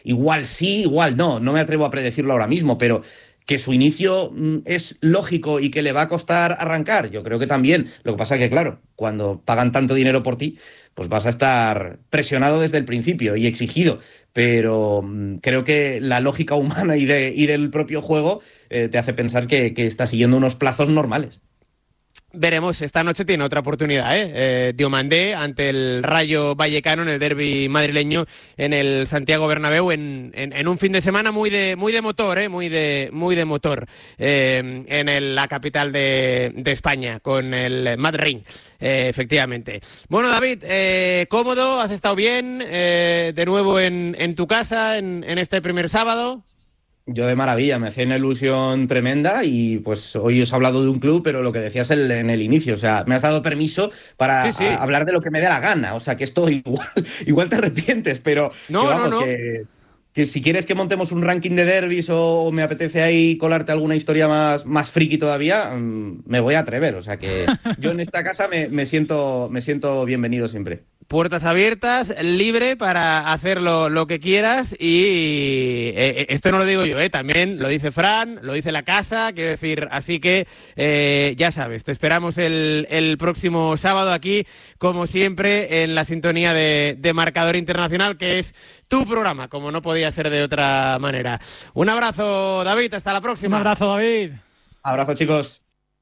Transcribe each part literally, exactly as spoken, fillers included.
Igual sí, igual no, no me atrevo a predecirlo ahora mismo, pero que su inicio mm, es lógico y que le va a costar arrancar, yo creo que también. Lo que pasa es que, claro, cuando pagan tanto dinero por ti, pues vas a estar presionado desde el principio y exigido. Pero mm, creo que la lógica humana y, de, y del propio juego eh, te hace pensar que, que está siguiendo unos plazos normales. Veremos, esta noche tiene otra oportunidad, ¿eh? eh Diomandé ante el Rayo Vallecano en el derbi madrileño en el Santiago Bernabéu en, en, en un fin de semana muy de muy de motor, ¿eh? muy de muy de motor eh, en el, la capital de, de España con el Madrid, eh, efectivamente. Bueno, David, eh, cómodo, has estado bien, eh, de nuevo en, en tu casa en, en este primer sábado. Yo de maravilla, me hacía una ilusión tremenda y pues hoy os he hablado de un club, pero lo que decías el, en el inicio, o sea, me has dado permiso para sí, sí. a, hablar de lo que me dé la gana, o sea, que esto igual, igual te arrepientes, pero no, que vamos, no, no. Que, que si quieres que montemos un ranking de derbis o me apetece ahí colarte alguna historia más, más friki todavía, mmm, me voy a atrever, o sea que yo en esta casa me, me, siento, me siento bienvenido siempre. Puertas abiertas, libre para hacer lo, lo que quieras y eh, esto no lo digo yo, eh, también lo dice Fran, lo dice la casa, quiero decir, así que eh, ya sabes, te esperamos el, el próximo sábado aquí, como siempre, en la sintonía de, de Marcador Internacional, que es tu programa, como no podía ser de otra manera. Un abrazo, David, hasta la próxima. Un abrazo, David. Abrazo, chicos.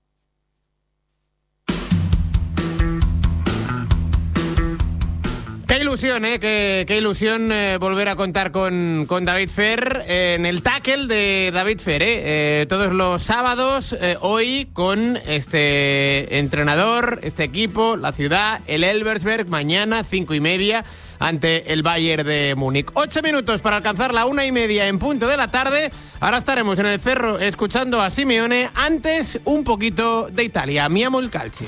Qué ilusión, ¿eh? Qué, qué ilusión eh, volver a contar con, con David Fer eh, en el tackle de David Fer, ¿eh? Eh, todos los sábados, eh, hoy con este entrenador, este equipo, la ciudad, el Elversberg, mañana, cinco y media, ante el Bayern de Múnich. Ocho minutos para alcanzar la una y media en punto de la tarde. Ahora estaremos en el Cerro escuchando a Simeone. Antes, un poquito de Italia. Mi amo el calcio.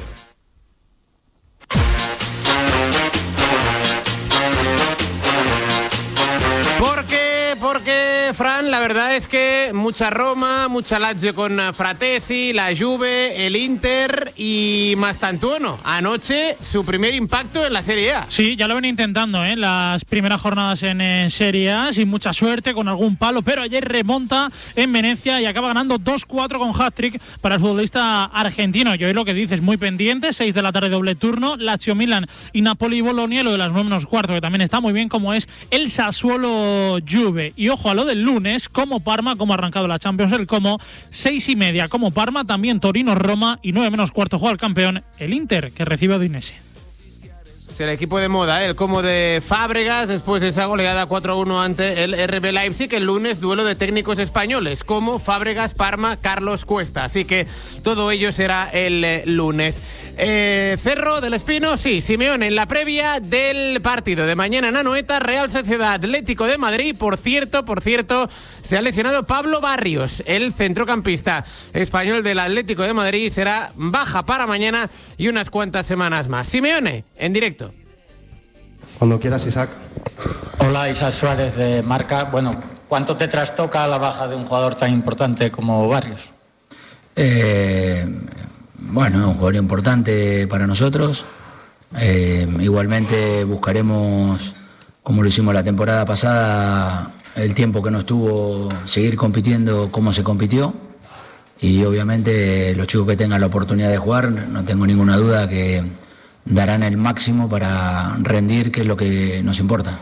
¿Por qué? Porque, Fran, la verdad es que mucha Roma, mucha Lazio con Fratesi, la Juve, el Inter y Mastantuono. Anoche, su primer impacto en la Serie A. Sí, ya lo ven intentando, ¿eh? Las primeras jornadas en eh, Serie A, sin mucha suerte, con algún palo, pero ayer remonta en Venecia y acaba ganando dos cuatro con hat-trick para el futbolista argentino. Y hoy lo que dices, muy pendiente, seis de la tarde doble turno, Lazio Milan y Napoli Bolonia, lo de las nueve menos cuarto, que también está muy bien, como es el Sassuolo Juve. Y ojo a lo del lunes, como Parma, como ha arrancado la Champions, el como seis y media, como Parma, también Torino Roma y nueve menos cuarto juega el campeón, el Inter, que recibe a Udinese. El equipo de moda, ¿eh? El como de Fábregas, después de esa goleada cuatro a uno ante el R B Leipzig. El lunes, duelo de técnicos españoles, como Fábregas, Parma, Carlos Cuesta. Así que todo ello será el eh, lunes. Eh, Cerro del Espino, sí, Simeone en la previa del partido de mañana en Anoeta, Real Sociedad Atlético de Madrid. Por cierto, por cierto, se ha lesionado Pablo Barrios, el centrocampista español del Atlético de Madrid. Será baja para mañana y unas cuantas semanas más. Simeone, en directo. Cuando quieras, Isaac. Hola, Isaac Suárez de Marca. Bueno, ¿cuánto te trastoca la baja de un jugador tan importante como Barrios? Eh, bueno, un jugador importante para nosotros. Eh, igualmente buscaremos, como lo hicimos la temporada pasada, el tiempo que nos tuvo, seguir compitiendo como se compitió. Y obviamente los chicos que tengan la oportunidad de jugar, no tengo ninguna duda que darán el máximo para rendir, que es lo que nos importa.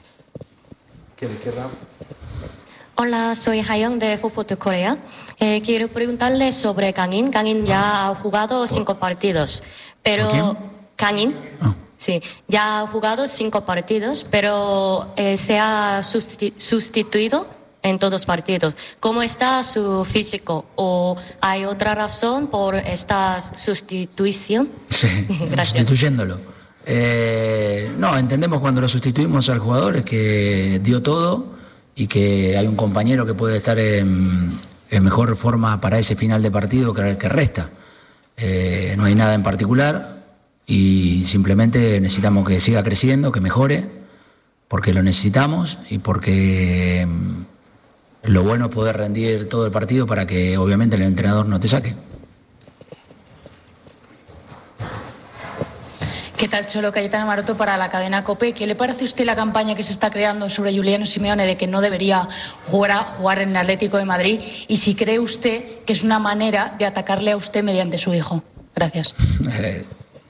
Hola, soy Hayoung de Fútbol de Corea. Eh, quiero preguntarle sobre Kang In. Kang In ya ha jugado cinco partidos, pero Kang In, oh. sí, ya ha jugado cinco partidos, pero eh, se ha sustitu- sustituido en todos los partidos. ¿Cómo está su físico? ¿O hay otra razón por esta sustitución? Sí, sustituyéndolo. Eh, no, entendemos cuando lo sustituimos al jugador es que dio todo y que hay un compañero que puede estar en, en mejor forma para ese final de partido que el que resta. Eh, no hay nada en particular y simplemente necesitamos que siga creciendo, que mejore, porque lo necesitamos y porque lo bueno es poder rendir todo el partido para que obviamente el entrenador no te saque. ¿Qué tal, Cholo? Cayetana Maroto para la cadena COPE. ¿Qué le parece a usted la campaña que se está creando sobre Juliano Simeone de que no debería jugar, a, jugar en el Atlético de Madrid? Y si cree usted que es una manera de atacarle a usted mediante su hijo. Gracias. Eh,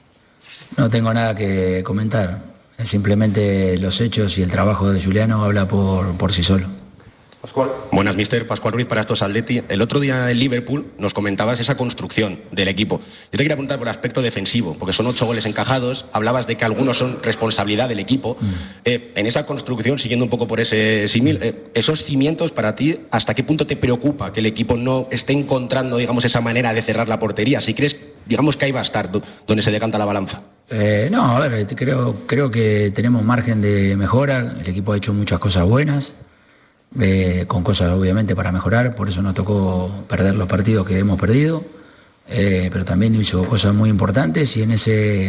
no tengo nada que comentar. Simplemente los hechos y el trabajo de Juliano habla por, por sí solo. Pascual. Buenas, mister. Pascual Ruiz para estos Atleti. El otro día en Liverpool nos comentabas esa construcción del equipo. Yo te quería preguntar por el aspecto defensivo, porque son ocho goles encajados. Hablabas de que algunos son responsabilidad del equipo. Mm. Eh, en esa construcción, siguiendo un poco por ese símil, eh, esos cimientos para ti, ¿hasta qué punto te preocupa que el equipo no esté encontrando, digamos, esa manera de cerrar la portería? Si crees, digamos, que ahí va a estar donde se decanta la balanza. Eh, no, a ver, creo, creo que tenemos margen de mejora. El equipo ha hecho muchas cosas buenas. Eh, con cosas obviamente para mejorar, por eso nos tocó perder los partidos que hemos perdido, eh, pero también hizo cosas muy importantes y en ese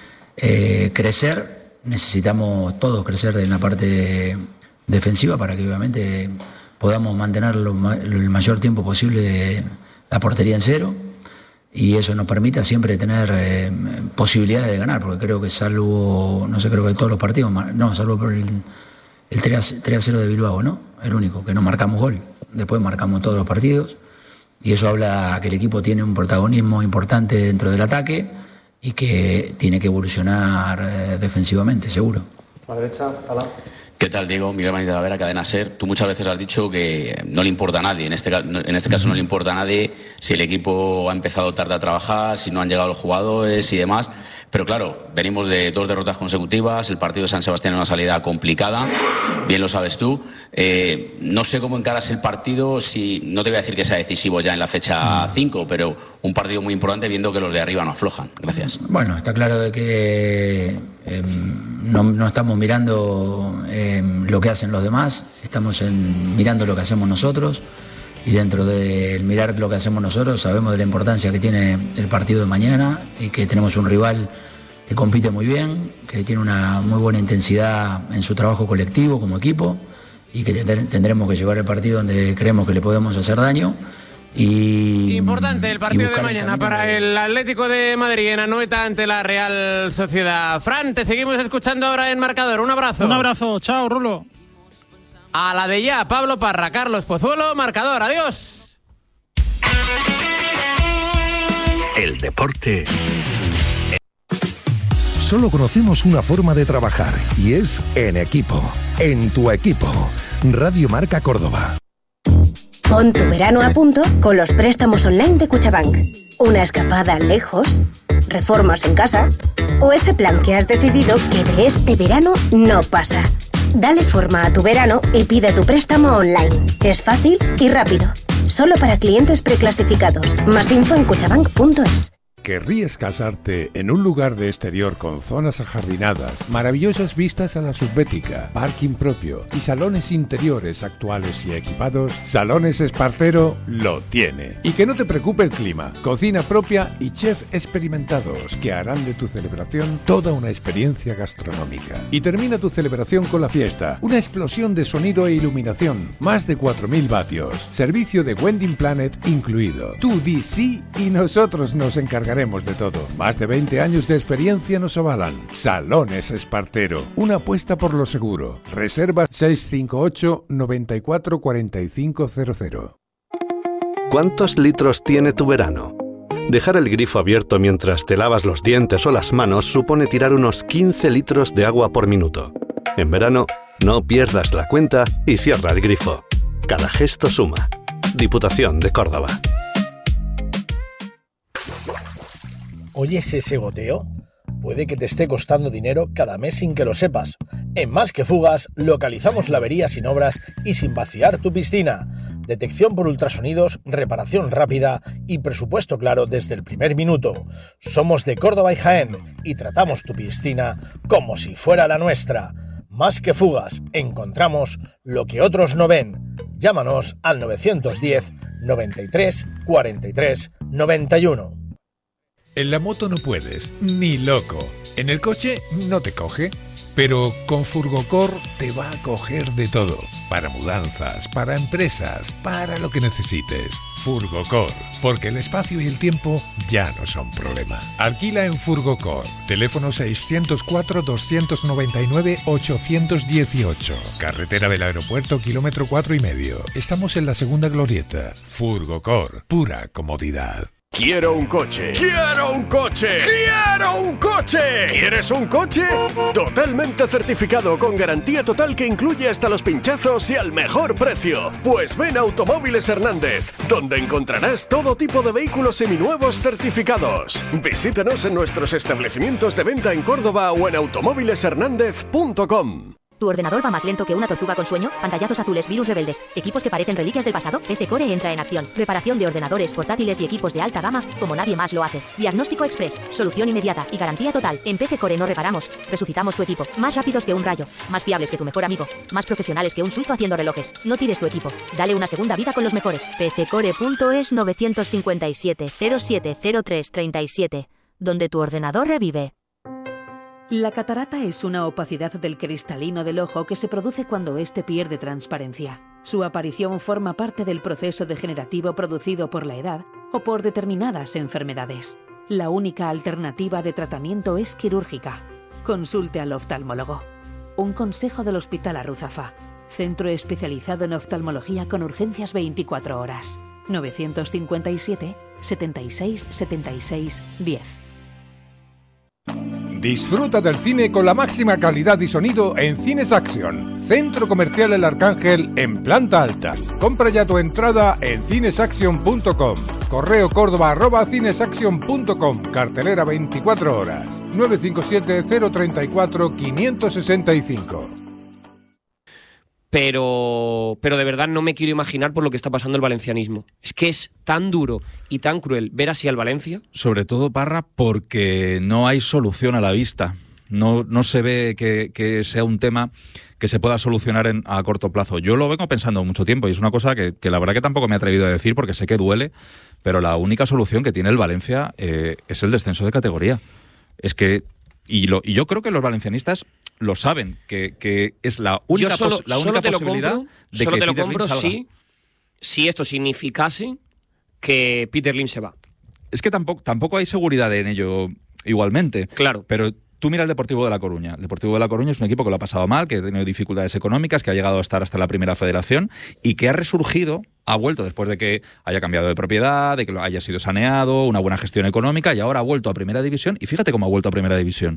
eh, crecer necesitamos todos crecer en la parte defensiva para que obviamente podamos mantener lo, el mayor tiempo posible la portería en cero y eso nos permita siempre tener eh, posibilidades de ganar, porque creo que salvo, no sé, creo que todos los partidos, no, salvo por el El tres a cero de Bilbao, ¿no? El único, que no marcamos gol. Después marcamos todos los partidos. Y eso habla que el equipo tiene un protagonismo importante dentro del ataque y que tiene que evolucionar eh, defensivamente, seguro. A la derecha, Alá. ¿Qué tal, Diego? Miguel Maní de la Vera, Cadena SER. Tú muchas veces has dicho que no le importa a nadie. En este, en este caso no le importa a nadie si el equipo ha empezado tarde a trabajar, si no han llegado los jugadores y demás. Pero claro, venimos de dos derrotas consecutivas, el partido de San Sebastián es una salida complicada, bien lo sabes tú. Eh, no sé cómo encaras el partido, si no te voy a decir que sea decisivo ya en la fecha cinco, pero un partido muy importante viendo que los de arriba no aflojan. Gracias. Bueno, está claro de que eh, no, no estamos mirando eh, lo que hacen los demás, estamos en, mirando lo que hacemos nosotros. Y dentro del mirar lo que hacemos nosotros sabemos de la importancia que tiene el partido de mañana y que tenemos un rival que compite muy bien, que tiene una muy buena intensidad en su trabajo colectivo como equipo y que tendremos que llevar el partido donde creemos que le podemos hacer daño. Y, Importante el partido de mañana para el Atlético de Madrid en Anoeta ante la Real Sociedad. Fran, te seguimos escuchando ahora en Marcador. Un abrazo. Un abrazo. Chao, Rulo. A la de ya, Pablo Parra, Carlos Pozuelo, Marcador, adiós. El deporte. Solo conocemos una forma de trabajar y es en equipo, en tu equipo. Radio Marca Córdoba. Pon tu verano a punto con los préstamos online de Cuchabank. Una escapada lejos, reformas en casa o ese plan que has decidido que de este verano no pasa. Dale forma a tu verano y pide tu préstamo online. Es fácil y rápido. Solo para clientes preclasificados. Más info en cuchabank punto es. ¿Querrías casarte en un lugar de exterior con zonas ajardinadas, maravillosas vistas a la subbética, parking propio y salones interiores actuales y equipados? Salones Espartero lo tiene. Y que no te preocupe el clima, cocina propia y chef experimentados que harán de tu celebración toda una experiencia gastronómica. Y termina tu celebración con la fiesta, una explosión de sonido e iluminación, más de cuatro mil vatios, servicio de Wedding Planet incluido. Tú di sí y nosotros nos encargaremos de todo. Más de veinte años de experiencia nos avalan. Salones Espartero, una apuesta por lo seguro. Reserva seis cinco ocho, noventa y cuatro, cuarenta y cinco cero cero. ¿Cuántos litros tiene tu verano? Dejar el grifo abierto mientras te lavas los dientes o las manos supone tirar unos quince litros de agua por minuto. En verano, no pierdas la cuenta y cierra el grifo. Cada gesto suma. Diputación de Córdoba. ¿Oyes ese goteo? Puede que te esté costando dinero cada mes sin que lo sepas. En Más que Fugas localizamos la avería sin obras y sin vaciar tu piscina. Detección por ultrasonidos, reparación rápida y presupuesto claro desde el primer minuto. Somos de Córdoba y Jaén y tratamos tu piscina como si fuera la nuestra. Más que Fugas, encontramos lo que otros no ven. Llámanos al novecientos diez, noventa y tres, cuarenta y tres, noventa y uno. En la moto no puedes, ni loco. En el coche no te coge. Pero con Furgocor te va a coger de todo. Para mudanzas, para empresas, para lo que necesites. Furgocor, porque el espacio y el tiempo ya no son problema. Alquila en Furgocor. Teléfono seiscientos cuatro, doscientos noventa y nueve, ochocientos dieciocho. Carretera del Aeropuerto, kilómetro cuatro y medio. Estamos en la segunda glorieta. Furgocor, pura comodidad. Quiero un coche. ¡Quiero un coche! ¡Quiero un coche! ¿Quieres un coche? Totalmente certificado, con garantía total que incluye hasta los pinchazos y al mejor precio. Pues ven a Automóviles Hernández, donde encontrarás todo tipo de vehículos seminuevos certificados. Visítanos en nuestros establecimientos de venta en Córdoba o en automóviles hernández punto com. ¿Tu ordenador va más lento que una tortuga con sueño? Pantallazos azules, virus rebeldes, equipos que parecen reliquias del pasado. P C Core entra en acción. Reparación de ordenadores portátiles y equipos de alta gama como nadie más lo hace. Diagnóstico express, solución inmediata y garantía total. En P C Core no reparamos, resucitamos tu equipo. Más rápidos que un rayo, más fiables que tu mejor amigo, más profesionales que un suizo haciendo relojes. No tires tu equipo, dale una segunda vida con los mejores. P C core punto es nueve cinco siete, cero siete cero tres tres siete, donde tu ordenador revive. La catarata es una opacidad del cristalino del ojo que se produce cuando éste pierde transparencia. Su aparición forma parte del proceso degenerativo producido por la edad o por determinadas enfermedades. La única alternativa de tratamiento es quirúrgica. Consulte al oftalmólogo. Un consejo del Hospital Arruzafa. Centro especializado en oftalmología con urgencias veinticuatro horas. nueve cinco siete, setenta y seis, setenta y seis, diez. Disfruta del cine con la máxima calidad y sonido en Cines Action, Centro Comercial El Arcángel en planta alta. Compra ya tu entrada en cinesaction punto com. Correo córdoba arroba cinesaction punto com. Cartelera veinticuatro horas. nueve cinco siete, cero tres cuatro, cinco seis cinco. Pero, pero de verdad no me quiero imaginar por lo que está pasando el valencianismo. Es que es tan duro y tan cruel ver así al Valencia. Sobre todo, Parra, porque no hay solución a la vista. No, no se ve que, que sea un tema que se pueda solucionar en, a corto plazo. Yo lo vengo pensando mucho tiempo y es una cosa que, que la verdad que tampoco me he atrevido a decir porque sé que duele, pero la única solución que tiene el Valencia eh, es el descenso de categoría. Es que... Y, lo, y yo creo que los valencianistas lo saben, que, que es la única, yo solo, pos, la única solo te posibilidad lo compro, de solo que te lo Peter compro Lim salga. Si, si esto significase que Peter Lim se va. Es que tampoco, tampoco hay seguridad en ello igualmente. Claro. Pero tú mira el Deportivo de La Coruña. El Deportivo de La Coruña es un equipo que lo ha pasado mal, que ha tenido dificultades económicas, que ha llegado a estar hasta la primera federación y que ha resurgido, ha vuelto después de que haya cambiado de propiedad, de que lo haya sido saneado, una buena gestión económica y ahora ha vuelto a primera división y fíjate cómo ha vuelto a primera división.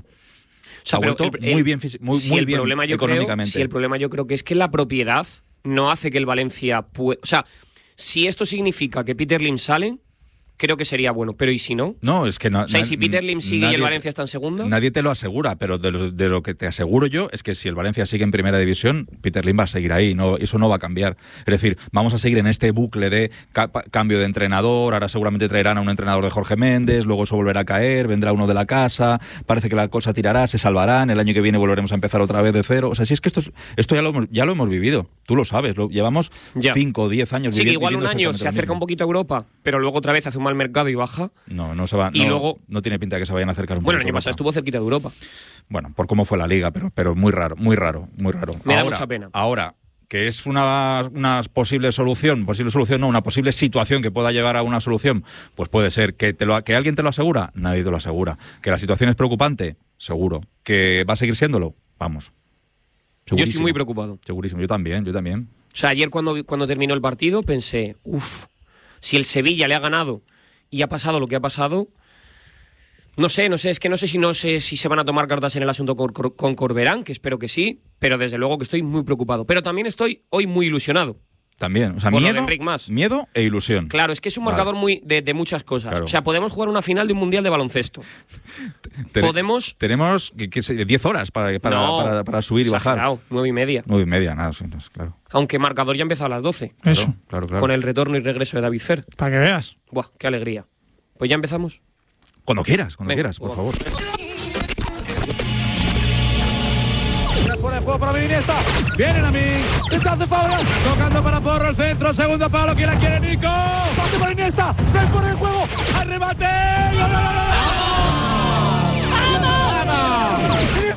O sea, ha vuelto el, el, muy bien, muy, si muy el bien problema yo económicamente. Creo, si el problema yo creo que es que la propiedad no hace que el Valencia pueda... O sea, si esto significa que Peter Lim sale, creo que sería bueno. Pero ¿y si no? No, es que no... O sea, ¿y si Peter Lim sigue nadie, y el Valencia está en segunda? Nadie te lo asegura, pero de lo, de lo que te aseguro yo es que si el Valencia sigue en primera división, Peter Lim va a seguir ahí. No, eso no va a cambiar. Es decir, vamos a seguir en este bucle de ca cambio de entrenador. Ahora seguramente traerán a un entrenador de Jorge Méndez, luego eso volverá a caer, vendrá uno de la casa, parece que la cosa tirará, se salvarán, el año que viene volveremos a empezar otra vez de cero. O sea, si es que esto, es, esto ya, lo hemos, ya lo hemos vivido. Tú lo sabes, lo, llevamos cinco o diez años sí, viviendo. Sí, que igual un año se acerca un poquito a Europa, pero luego otra vez hace un mal mercado y baja. No, no se va. Y no, luego, no tiene pinta de que se vayan a acercar un bueno, poco. Bueno, el año pasado estuvo cerquita de Europa. Bueno, por cómo fue la liga, pero, pero muy raro, muy raro, muy raro. Me ahora, da mucha pena. Ahora, que es una, una posible solución, posible solución, no, una posible situación que pueda llegar a una solución, pues puede ser. ¿Que, te lo, que alguien te lo asegura? Nadie te lo asegura. ¿Que la situación es preocupante? Seguro. ¿Que va a seguir siéndolo? Vamos. Yo estoy muy preocupado. Segurísimo, yo también, yo también. O sea, ayer cuando, cuando terminó el partido pensé, uff, si el Sevilla le ha ganado y ha pasado lo que ha pasado, no sé, no sé, es que no sé si no sé si se van a tomar cartas en el asunto con, con Corberán, que espero que sí, pero desde luego que estoy muy preocupado. Pero también estoy hoy muy ilusionado. También, o sea, por miedo, lo de Enric Mas. miedo e ilusión. Claro, es que es un marcador vale. muy de, de muchas cosas. Claro. O sea, podemos jugar una final de un mundial de baloncesto. Ten, podemos... Tenemos diez horas para, para, no, para, para subir y bajar. nueve y media. nueve y media, nada, sí, claro. Aunque marcador ya empezó a las doce. Eso. Claro, claro, claro. Con el retorno y regreso de David Fer. Para que veas. Buah, qué alegría. Pues ya empezamos. Cuando quieras, cuando Venga, quieras, por favor. Fuera de juego para mí, Iniesta. Vienen a mí. Detrás de Fabra. Tocando para Porro el centro. Segundo palo. ¿Quién la quiere, Nico? Pase para Iniesta. No hay fuera de juego. Al remate. ¡Vamos! ¡Vamos!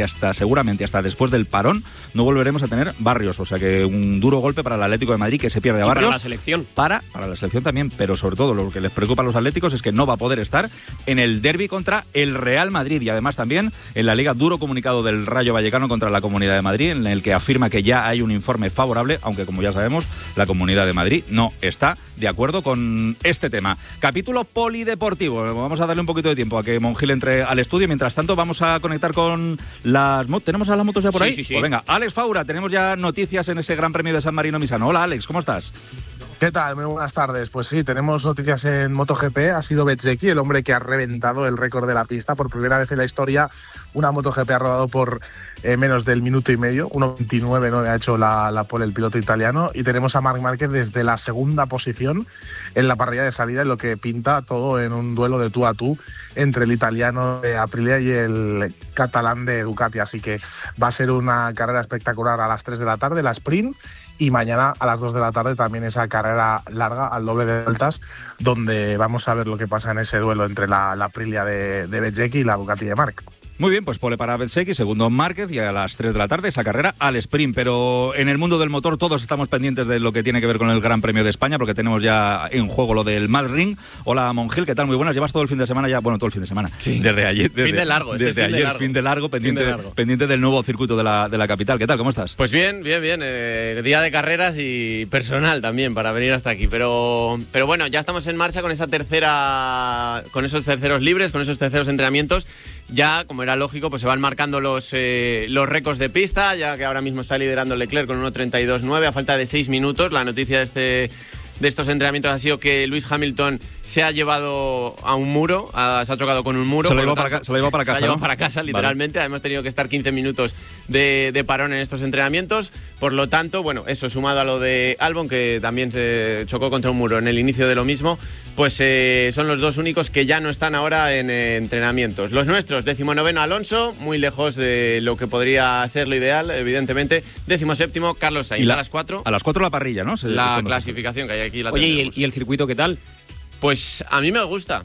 que hasta seguramente hasta después del parón no volveremos a tener Barrios. O sea que un duro golpe para el Atlético de Madrid, que se pierde a Barrios. Para la selección. Para, para la selección también, pero sobre todo lo que les preocupa a los atléticos es que no va a poder estar en el derbi contra el Real Madrid, y además también en la Liga, duro comunicado del Rayo Vallecano contra la Comunidad de Madrid, en el que afirma que ya hay un informe favorable, aunque como ya sabemos, la Comunidad de Madrid no está de acuerdo con este tema. Capítulo polideportivo. Vamos a darle un poquito de tiempo a que Mongil entre al estudio. Mientras tanto, vamos a conectar con las motos. ¿Tenemos a las motos ya por sí, ahí? Sí, sí. Pues venga, Alex Faura, tenemos ya noticias en ese Gran Premio de San Marino Misano. Hola, Alex, ¿cómo estás? ¿Qué tal? Muy buenas tardes. Pues sí, tenemos noticias en MotoGP. Ha sido Bezzecchi el hombre que ha reventado el récord de la pista. Por primera vez en la historia, una MotoGP ha rodado por eh, menos del minuto y medio. uno veintinueve nueve ha hecho la, la pole el piloto italiano. Y tenemos a Marc Márquez desde la segunda posición en la parrilla de salida, en lo que pinta todo en un duelo de tú a tú entre el italiano de Aprilia y el catalán de Ducati. Así que va a ser una carrera espectacular a las tres de la tarde, la sprint. Y mañana a las dos de la tarde también esa carrera larga al doble de vueltas, donde vamos a ver lo que pasa en ese duelo entre la, la Aprilia de, de Bezzecchi y la Ducati de Marc. Muy bien, pues pole para Bezzecchi, segundo Márquez, y a las tres de la tarde esa carrera al sprint. Pero en el mundo del motor todos estamos pendientes de lo que tiene que ver con el Gran Premio de España, porque tenemos ya en juego lo del Malring. Hola, Mongil, ¿qué tal? Muy buenas. Llevas todo el fin de semana ya, bueno, todo el fin de semana. Sí. Desde ayer. Desde, fin de largo. Este desde fin ayer, de largo. fin de largo, pendiente, fin de largo. pendiente del nuevo circuito de la, de la capital. ¿Qué tal? ¿Cómo estás? Pues bien, bien, bien. Eh, día de carreras y personal también para venir hasta aquí. Pero, pero bueno, ya estamos en marcha con esa tercera, con esos terceros libres, con esos terceros entrenamientos. Ya, como era lógico, pues se van marcando los, eh, los récords de pista, ya que ahora mismo está liderando Leclerc con uno treinta y dos nueve a falta de seis minutos. La noticia de, este, de estos entrenamientos ha sido que Lewis Hamilton se ha llevado a un muro, ha, se ha chocado con un muro. Se lo llevó para, se lo llevó para casa, Se lo llevó ¿no? para casa, literalmente. Vale. Hemos tenido que estar quince minutos de, de parón en estos entrenamientos. Por lo tanto, bueno, eso sumado a lo de Albon, que también se chocó contra un muro en el inicio de lo mismo, pues eh, son los dos únicos que ya no están ahora en eh, entrenamientos. Los nuestros, decimonoveno Alonso, muy lejos de lo que podría ser lo ideal, evidentemente. Décimo séptimo Carlos Sainz. La, a las cuatro. A las cuatro la parrilla, ¿no? Se, la clasificación que hay aquí. La Oye, pues ¿y el, ¿y el circuito qué tal? Pues a mí me gusta,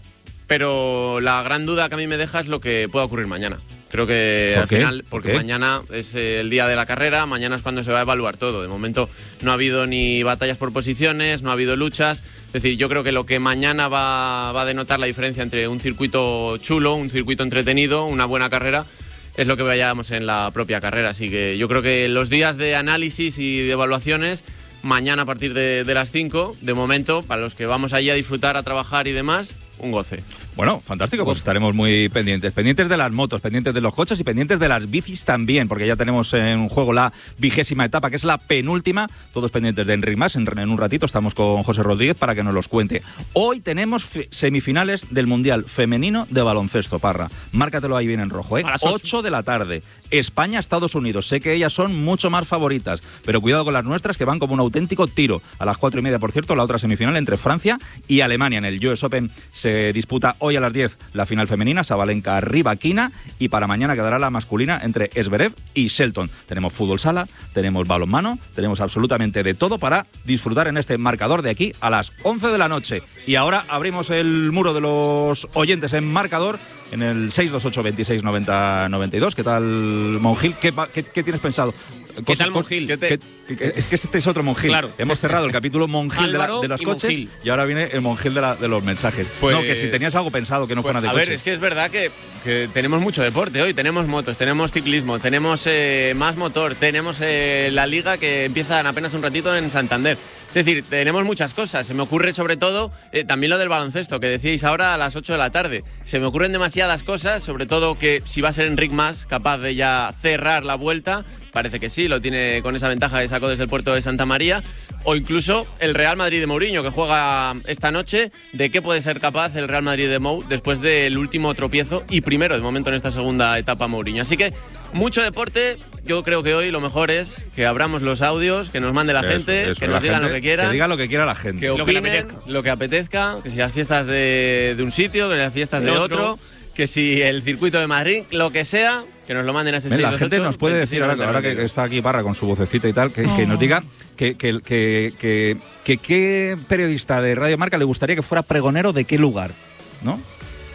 pero la gran duda que a mí me deja es lo que pueda ocurrir mañana. Creo que al qué? final, porque mañana es el día de la carrera, mañana es cuando se va a evaluar todo. De momento no ha habido ni batallas por posiciones, no ha habido luchas. Es decir, yo creo que lo que mañana va, va a denotar la diferencia entre un circuito chulo, un circuito entretenido, una buena carrera, es lo que veamos en la propia carrera. Así que yo creo que los días de análisis y de evaluaciones, mañana a partir de, de las cinco, de momento, para los que vamos allí a disfrutar, a trabajar y demás, un goce. Bueno, fantástico, pues estaremos muy pendientes. Pendientes de las motos, pendientes de los coches y pendientes de las bicis también, porque ya tenemos en juego la vigésima etapa, que es la penúltima. Todos pendientes de Enric Mas. En, en un ratito estamos con José Rodríguez para que nos los cuente. Hoy tenemos semifinales del Mundial Femenino de Baloncesto, Parra. Márcatelo ahí bien en rojo, ¿eh? A las ocho de la tarde. España, Estados Unidos. Sé que ellas son mucho más favoritas, pero cuidado con las nuestras, que van como un auténtico tiro. A las cuatro y media, por cierto, la otra semifinal entre Francia y Alemania. En el U S Open se disputa hoy a las diez la final femenina, Sabalenka Rybakina, y para mañana quedará la masculina entre Zverev y Shelton. Tenemos fútbol sala, tenemos balonmano, tenemos absolutamente de todo para disfrutar en este marcador de aquí a las once de la noche. Y ahora abrimos el muro de los oyentes en marcador en el seis dos ocho, veintiséis, noventa, noventa y dos. ¿Qué tal, Mongil? ¿Qué, qué, qué tienes pensado? ¿Qué Cosa, tal, Mongil? ¿Qué te... que, es que este es otro Mongil. Claro. Hemos cerrado el capítulo Mongil de, la, de los coches y, y ahora viene el Mongil de, la, de los mensajes. Pues, no, que si tenías algo pensado que no pues, fuera de a coches. A ver, es que es verdad que, que tenemos mucho deporte hoy. Tenemos motos, tenemos ciclismo, tenemos eh, más motor, tenemos eh, la liga que empieza en apenas un ratito en Santander. Es decir, tenemos muchas cosas. Se me ocurre sobre todo eh, también lo del baloncesto, que decíais ahora a las ocho de la tarde. Se me ocurren demasiadas cosas, sobre todo que si va a ser Enric Mas capaz de ya cerrar la vuelta. Parece que sí, lo tiene con esa ventaja que sacó desde el puerto de Santa María. O incluso el Real Madrid de Mourinho, que juega esta noche. ¿De qué puede ser capaz el Real Madrid de Mou después del último tropiezo y primero de momento en esta segunda etapa Mourinho? Así que mucho deporte. Yo creo que hoy lo mejor es que abramos los audios, que nos mande la eso, gente, eso, que nos digan gente, lo que quieran. Que diga lo que quiera la gente. Que opinen, lo que apetezca. Lo que apetezca, que si las fiestas de, de un sitio, que las fiestas de, de otro. otro, que si el circuito de Madrid, lo que sea, que nos lo manden a ese seis dos ocho. La gente nos puede decir, ahora, ahora que está aquí Parra con su vocecita y tal, que, oh. que nos diga que, que, que, que, que qué periodista de Radio Marca le gustaría que fuera pregonero de qué lugar, ¿no?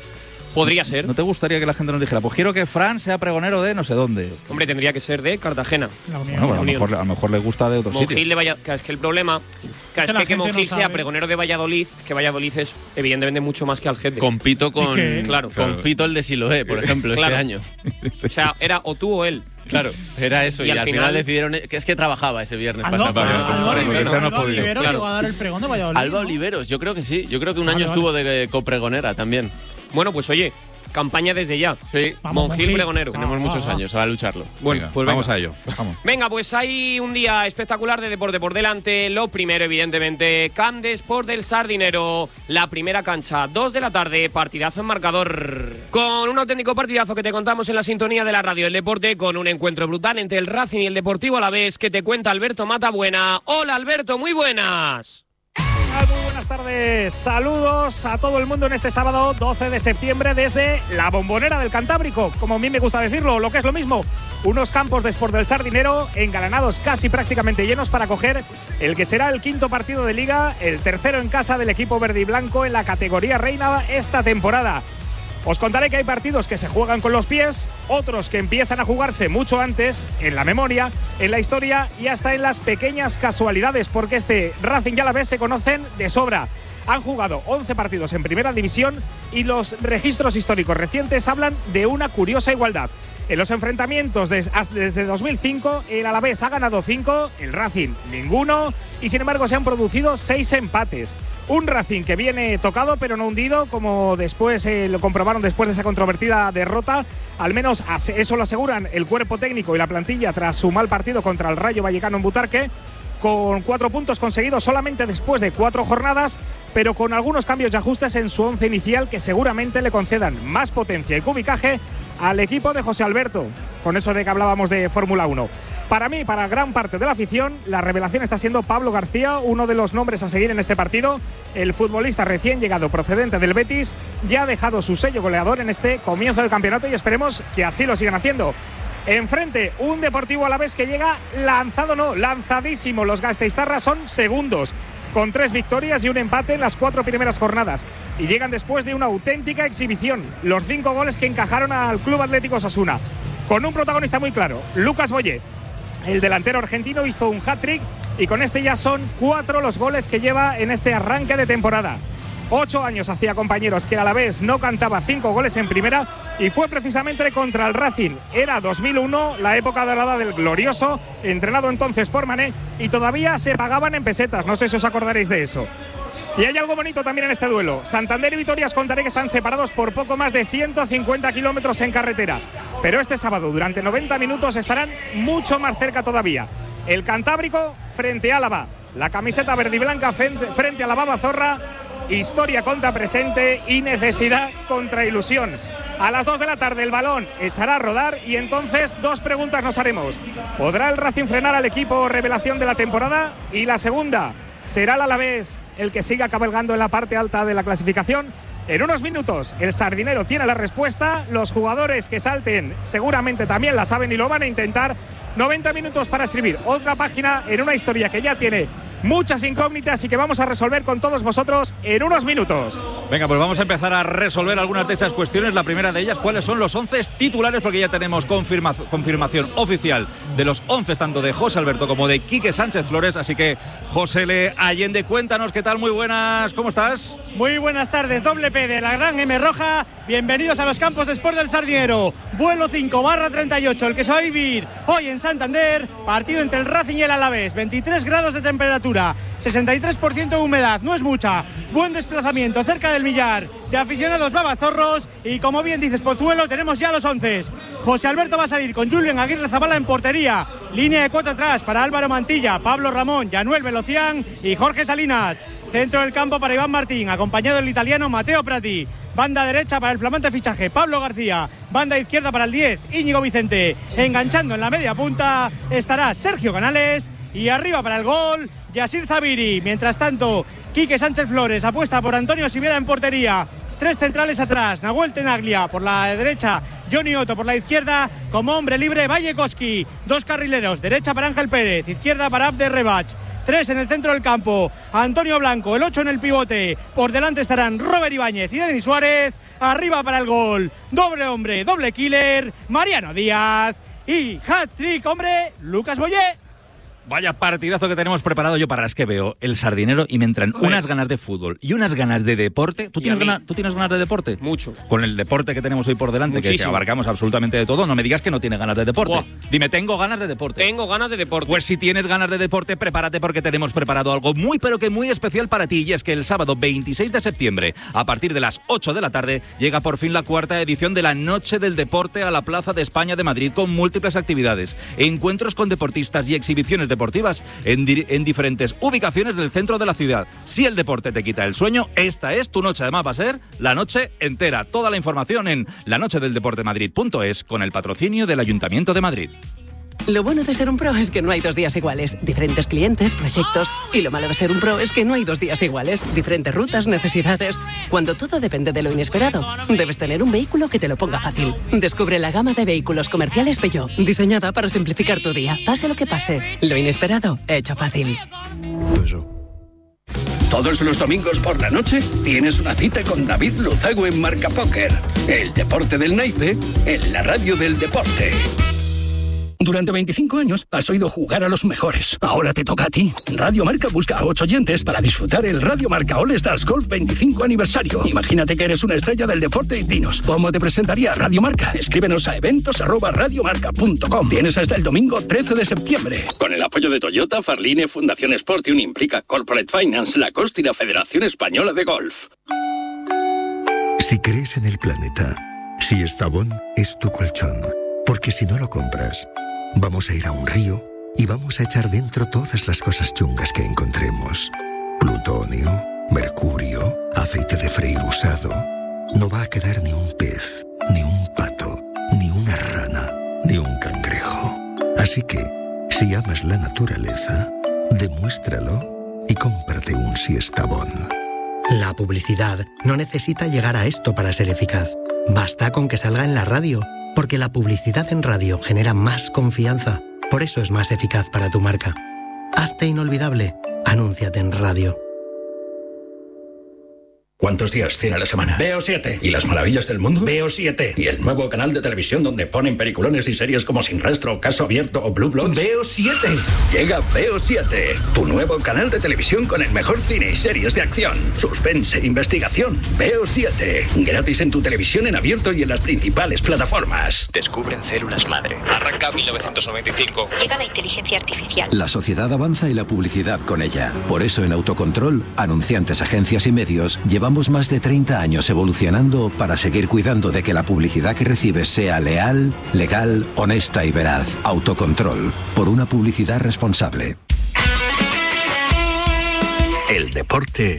Podría ser. ¿No te gustaría que la gente nos dijera, pues quiero que Fran sea pregonero de no sé dónde? Hombre, tendría que ser de Cartagena. La Unión. Bueno, a, lo mejor, a lo mejor le gusta de otro Monjil sitio. de Valladolid. Es que el problema que es que, que Monjil no sea pregonero de Valladolid, que Valladolid es evidentemente mucho más que Algete. Compito con, claro. con Fito el de Siloé, por ejemplo, claro. este año. O sea, era o tú o él. Claro, era eso. Y, y al, al final, final decidieron que es que trabajaba ese viernes pasado. Alba Oliveros llegó a dar el pregón de Valladolid. Alba Oliveros, yo creo que sí. Yo creo que un vale, año vale. estuvo de copregonera también. Bueno, pues oye, campaña desde ya. Sí, Vamos, Monjil, Monjil pregonero. Tenemos ah, muchos ah, años a lucharlo. Bueno, venga, pues vamos venga. a ello. Vamos. Venga, pues hay un día espectacular de deporte por delante. Lo primero, evidentemente, Camp de Sport del Sardinero. La primera cancha, dos de la tarde, partidazo en marcador. Con un auténtico partidazo que te contamos en la sintonía de la radio del deporte, con un encuentro brutal entre el Racing y el Deportivo Alavés, que te cuenta Alberto Matabuena. Hola, Alberto, muy buenas. Muy buenas tardes, saludos a todo el mundo en este sábado doce de septiembre desde la Bombonera del Cantábrico, como a mí me gusta decirlo, lo que es lo mismo, unos campos de Sport del Sardinero engalanados casi prácticamente llenos para coger el que será el quinto partido de Liga, el tercero en casa del equipo verde y blanco en la categoría reina esta temporada. Os contaré que hay partidos que se juegan con los pies, otros que empiezan a jugarse mucho antes, en la memoria, en la historia y hasta en las pequeñas casualidades, porque este Racing y Alavés se conocen de sobra. Han jugado once partidos en primera división y los registros históricos recientes hablan de una curiosa igualdad. En los enfrentamientos desde dos mil cinco, el Alavés ha ganado cinco, el Racing ninguno, y sin embargo se han producido seis empates. Un Racing que viene tocado pero no hundido, como después eh, lo comprobaron después de esa controvertida derrota. Al menos eso lo aseguran el cuerpo técnico y la plantilla tras su mal partido contra el Rayo Vallecano en Butarque, con cuatro puntos conseguidos solamente después de cuatro jornadas, pero con algunos cambios y ajustes en su once inicial que seguramente le concedan más potencia y cubicaje al equipo de José Alberto, con eso de que hablábamos de Fórmula uno. Para mí, para gran parte de la afición, la revelación está siendo Pablo García, uno de los nombres a seguir en este partido. El futbolista recién llegado procedente del Betis ya ha dejado su sello goleador en este comienzo del campeonato y esperemos que así lo sigan haciendo. Enfrente, un Deportivo Alavés que llega lanzado, no, lanzadísimo. Los gasteiztarras son segundos, con tres victorias y un empate en las cuatro primeras jornadas. Y llegan después de una auténtica exhibición. Los cinco goles que encajaron al Club Atlético Osasuna, con un protagonista muy claro, Lucas Boyé. El delantero argentino hizo un hat-trick y con este ya son cuatro los goles que lleva en este arranque de temporada. Ocho años hacía, compañeros, que el Alavés no cantaba cinco goles en primera y fue precisamente contra el Racing. Era dos mil uno, la época dorada del glorioso, entrenado entonces por Mané, y todavía se pagaban en pesetas, no sé si os acordaréis de eso. Y hay algo bonito también en este duelo. Santander y Vitoria, os contaré que están separados por poco más de ciento cincuenta kilómetros en carretera. Pero este sábado, durante noventa minutos, estarán mucho más cerca todavía. El Cantábrico frente a Álava. La camiseta verde y blanca frente a la Baba Zorra. Historia contra presente y necesidad contra ilusión. A las dos de la tarde el balón echará a rodar y entonces dos preguntas nos haremos. ¿Podrá el Racing frenar al equipo revelación de la temporada? Y la segunda, ¿será el Alavés el que siga cabalgando en la parte alta de la clasificación? En unos minutos el Sardinero tiene la respuesta. Los jugadores que salten seguramente también la saben y lo van a intentar. noventa minutos para escribir otra página en una historia que ya tiene muchas incógnitas y que vamos a resolver con todos vosotros en unos minutos. Venga, pues vamos a empezar a resolver algunas de esas cuestiones. La primera de ellas, ¿cuáles son los once titulares? Porque ya tenemos confirma confirmación oficial de los once, tanto de José Alberto como de Quique Sánchez Flores. Así que, José Le Allende, cuéntanos qué tal, muy buenas, ¿cómo estás? Muy buenas tardes, doble P de la gran M Roja. Bienvenidos a los campos de Sport del Sardinero. Vuelo cinco barra treinta y ocho, el que se va a vivir hoy en Santander. Partido entre el Racing y el Alavés. veintitrés grados de temperatura, sesenta y tres por ciento de humedad, no es mucha. Buen desplazamiento cerca del millar de aficionados babazorros. Y como bien dices, Pozuelo, tenemos ya los once. José Alberto va a salir con Julián Aguirre Zabala en portería. Línea de cuatro atrás para Álvaro Mantilla, Pablo Ramón, Yanuel Velocián y Jorge Salinas. Centro del campo para Iván Martín, acompañado del italiano Matteo Prati. Banda derecha para el flamante fichaje Pablo García. Banda izquierda para el diez, Íñigo Vicente. Enganchando en la media punta estará Sergio Canales. Y arriba para el gol, Yasir Zabiri. Mientras tanto, Quique Sánchez Flores apuesta por Antonio Sivera en portería. Tres centrales atrás, Nahuel Tenaglia por la derecha, Johnny Otto por la izquierda. Como hombre libre, Vallekoski. Dos carrileros, derecha para Ángel Pérez, izquierda para Abde Rebach. Tres en el centro del campo, Antonio Blanco, el ocho en el pivote. Por delante estarán Robert Ibáñez y Denis Suárez. arriba para el gol. Doble hombre, doble killer, Mariano Díaz. Y hat-trick, hombre, Lucas Boyé. Vaya partidazo que tenemos preparado. Yo para las que veo el Sardinero y me entran unas ganas de fútbol y unas ganas de deporte. ¿Tú tienes, ganas, ¿Tú tienes ganas de deporte? Mucho. Con el deporte que tenemos hoy por delante, que, que abarcamos absolutamente de todo, no me digas que no tienes ganas de deporte. Buah. Dime, tengo ganas de deporte. Tengo ganas de deporte. Pues si tienes ganas de deporte, prepárate porque tenemos preparado algo muy pero que muy especial para ti. Y es que el sábado veintiséis de septiembre, a partir de las ocho de la tarde, llega por fin la cuarta edición de la Noche del Deporte a la Plaza de España de Madrid, con múltiples actividades, encuentros con deportistas y exhibiciones deportivas en, di- en diferentes ubicaciones del centro de la ciudad. Si el deporte te quita el sueño, esta es tu noche. Además va a ser la noche entera. Toda la información en la noche del deporte madrid punto es con el patrocinio del Ayuntamiento de Madrid. Lo bueno de ser un pro es que no hay dos días iguales. Diferentes clientes, proyectos. Y lo malo de ser un pro es que no hay dos días iguales. Diferentes rutas, necesidades. Cuando todo depende de lo inesperado, debes tener un vehículo que te lo ponga fácil. Descubre la gama de vehículos comerciales Peugeot, diseñada para simplificar tu día. Pase lo que pase, lo inesperado, hecho fácil. Todos los domingos por la noche tienes una cita con David Luzago en Marca Póker. El deporte del naipe en la radio del deporte. Durante veinticinco años has oído jugar a los mejores. Ahora te toca a ti. Radio Marca busca a ocho oyentes para disfrutar el Radio Marca All Stars Golf veinticinco aniversario. Imagínate que eres una estrella del deporte y dinos, ¿cómo te presentaría Radio Marca? Escríbenos a eventos arroba radiomarca punto com. Tienes hasta el domingo trece de septiembre. Con el apoyo de Toyota, Farline, Fundación Sportium, Implica Corporate Finance, Lacoste y la Federación Española de Golf. Si crees en el planeta, si Estavón es tu colchón, porque si no lo compras, vamos a ir a un río y vamos a echar dentro todas las cosas chungas que encontremos. Plutonio, mercurio, aceite de freír usado. No va a quedar ni un pez, ni un pato, ni una rana, ni un cangrejo. Así que, si amas la naturaleza, demuéstralo y cómprate un Siestabón. La publicidad no necesita llegar a esto para ser eficaz. Basta con que salga en la radio. Porque la publicidad en radio genera más confianza. Por eso es más eficaz para tu marca. Hazte inolvidable. Anúnciate en radio. ¿Cuántos días tiene la semana? Veo siete. ¿Y las maravillas del mundo? Veo siete. ¿Y el nuevo canal de televisión donde ponen peliculones y series como Sin Rastro, Caso Abierto o Blue Bloods? Veo siete. Llega Veo siete, tu nuevo canal de televisión con el mejor cine y series de acción, suspense e investigación. Veo siete. Gratis en tu televisión en abierto y en las principales plataformas. Descubren células madre. Arranca mil novecientos noventa y cinco. Llega la inteligencia artificial. La sociedad avanza y la publicidad con ella. Por eso en Autocontrol, anunciantes, agencias y medios, llevamos más de treinta años evolucionando para seguir cuidando de que la publicidad que recibes sea leal, legal, honesta y veraz. Autocontrol, por una publicidad responsable. El deporte.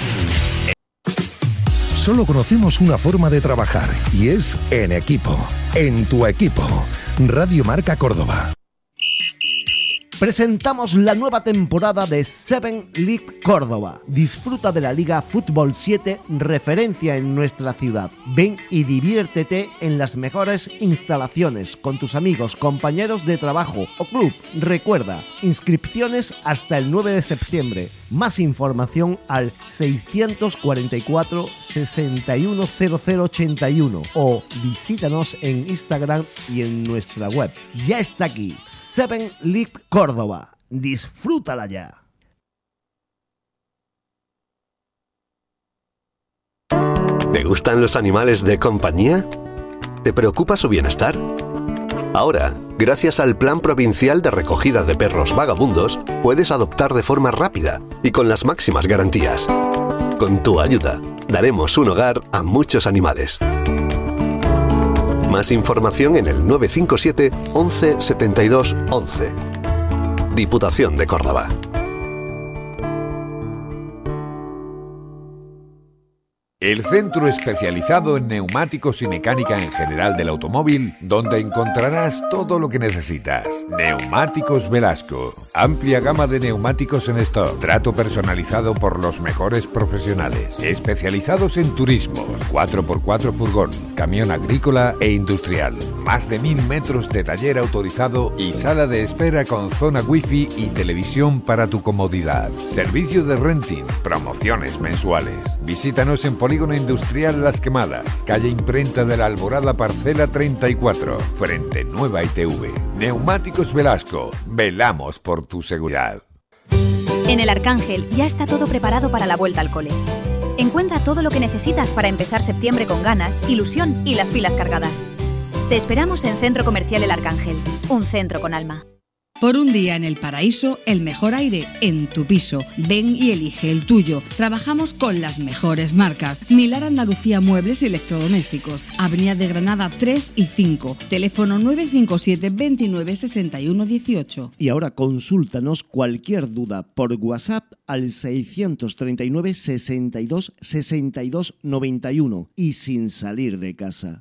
Solo conocemos una forma de trabajar y es en equipo. En tu equipo. Radio Marca Córdoba. Presentamos la nueva temporada de Seven League Córdoba. Disfruta de la Liga Fútbol siete, referencia en nuestra ciudad. Ven y diviértete en las mejores instalaciones con tus amigos, compañeros de trabajo o club. Recuerda, inscripciones hasta el nueve de septiembre. Más información al seiscientos cuarenta y cuatro, sesenta y uno, cero cero ochenta y uno o visítanos en Instagram y en nuestra web. Ya está aquí. Seven League Córdoba. Disfrútala ya. ¿Te gustan los animales de compañía? ¿Te preocupa su bienestar? Ahora, gracias al Plan Provincial de Recogida de Perros Vagabundos, puedes adoptar de forma rápida y con las máximas garantías. Con tu ayuda, daremos un hogar a muchos animales. Más información en el nueve cinco siete, once, setenta y dos, once. Diputación de Córdoba. El centro especializado en neumáticos y mecánica en general del automóvil, donde encontrarás todo lo que necesitas. Neumáticos Velasco. Amplia gama de neumáticos en stock. Trato personalizado por los mejores profesionales. Especializados en turismos, cuatro por cuatro furgón, camión agrícola e industrial. Más de mil metros de taller autorizado y sala de espera con zona wifi y televisión para tu comodidad. Servicio de renting, promociones mensuales. Visítanos en Poli Polígono Industrial Las Quemadas, calle Imprenta de la Alborada, parcela treinta y cuatro, frente Nueva I T V. Neumáticos Velasco, velamos por tu seguridad. En el Arcángel ya está todo preparado para la vuelta al cole. Encuentra todo lo que necesitas para empezar septiembre con ganas, ilusión y las pilas cargadas. Te esperamos en Centro Comercial El Arcángel, un centro con alma. Por un día en el paraíso, el mejor aire en tu piso. Ven y elige el tuyo. Trabajamos con las mejores marcas. Milar Andalucía Muebles y Electrodomésticos. Avenida de Granada tres y cinco. Teléfono nueve cinco siete, veintinueve, sesenta y uno, dieciocho. Y ahora consúltanos cualquier duda por WhatsApp al seiscientos treinta y nueve, sesenta y dos, sesenta y dos, noventa y uno y sin salir de casa.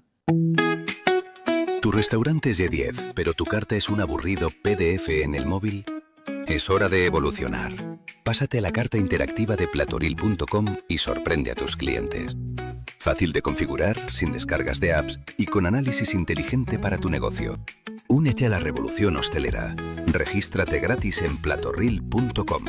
Tu restaurante es de diez, pero tu carta es un aburrido P D F en el móvil. Es hora de evolucionar. Pásate a la carta interactiva de platoril punto com y sorprende a tus clientes. Fácil de configurar, sin descargas de apps y con análisis inteligente para tu negocio. Únete a la revolución hostelera. Regístrate gratis en platoril punto com.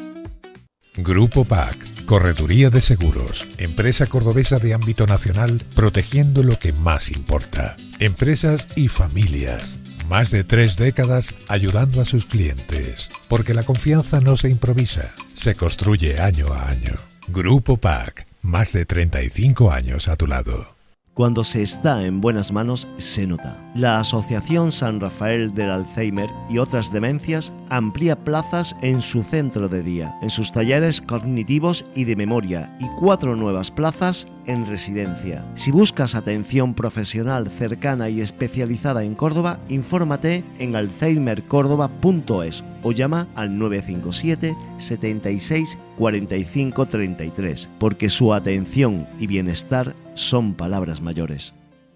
Grupo P A C, Correduría de Seguros, empresa cordobesa de ámbito nacional, protegiendo lo que más importa. Empresas y familias. Más de tres décadas ayudando a sus clientes. Porque la confianza no se improvisa, se construye año a año. Grupo P A C, más de treinta y cinco años a tu lado. Cuando se está en buenas manos, se nota. La Asociación San Rafael del Alzheimer y otras demencias amplía plazas en su centro de día, en sus talleres cognitivos y de memoria, y cuatro nuevas plazas en residencia. Si buscas atención profesional cercana y especializada en Córdoba, infórmate en alzheimer córdoba punto es o llama al nueve cinco siete, setenta y seis, cuarenta y cinco, treinta y tres, porque su atención y bienestar son palabras mayores.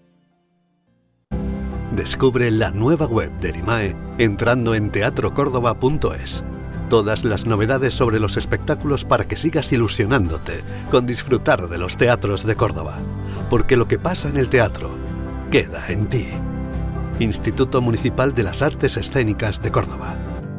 Descubre la nueva web de Erimae entrando en teatro córdoba punto es. Todas las novedades sobre los espectáculos para que sigas ilusionándote con disfrutar de los teatros de Córdoba. Porque lo que pasa en el teatro queda en ti. Instituto Municipal de las Artes Escénicas de Córdoba.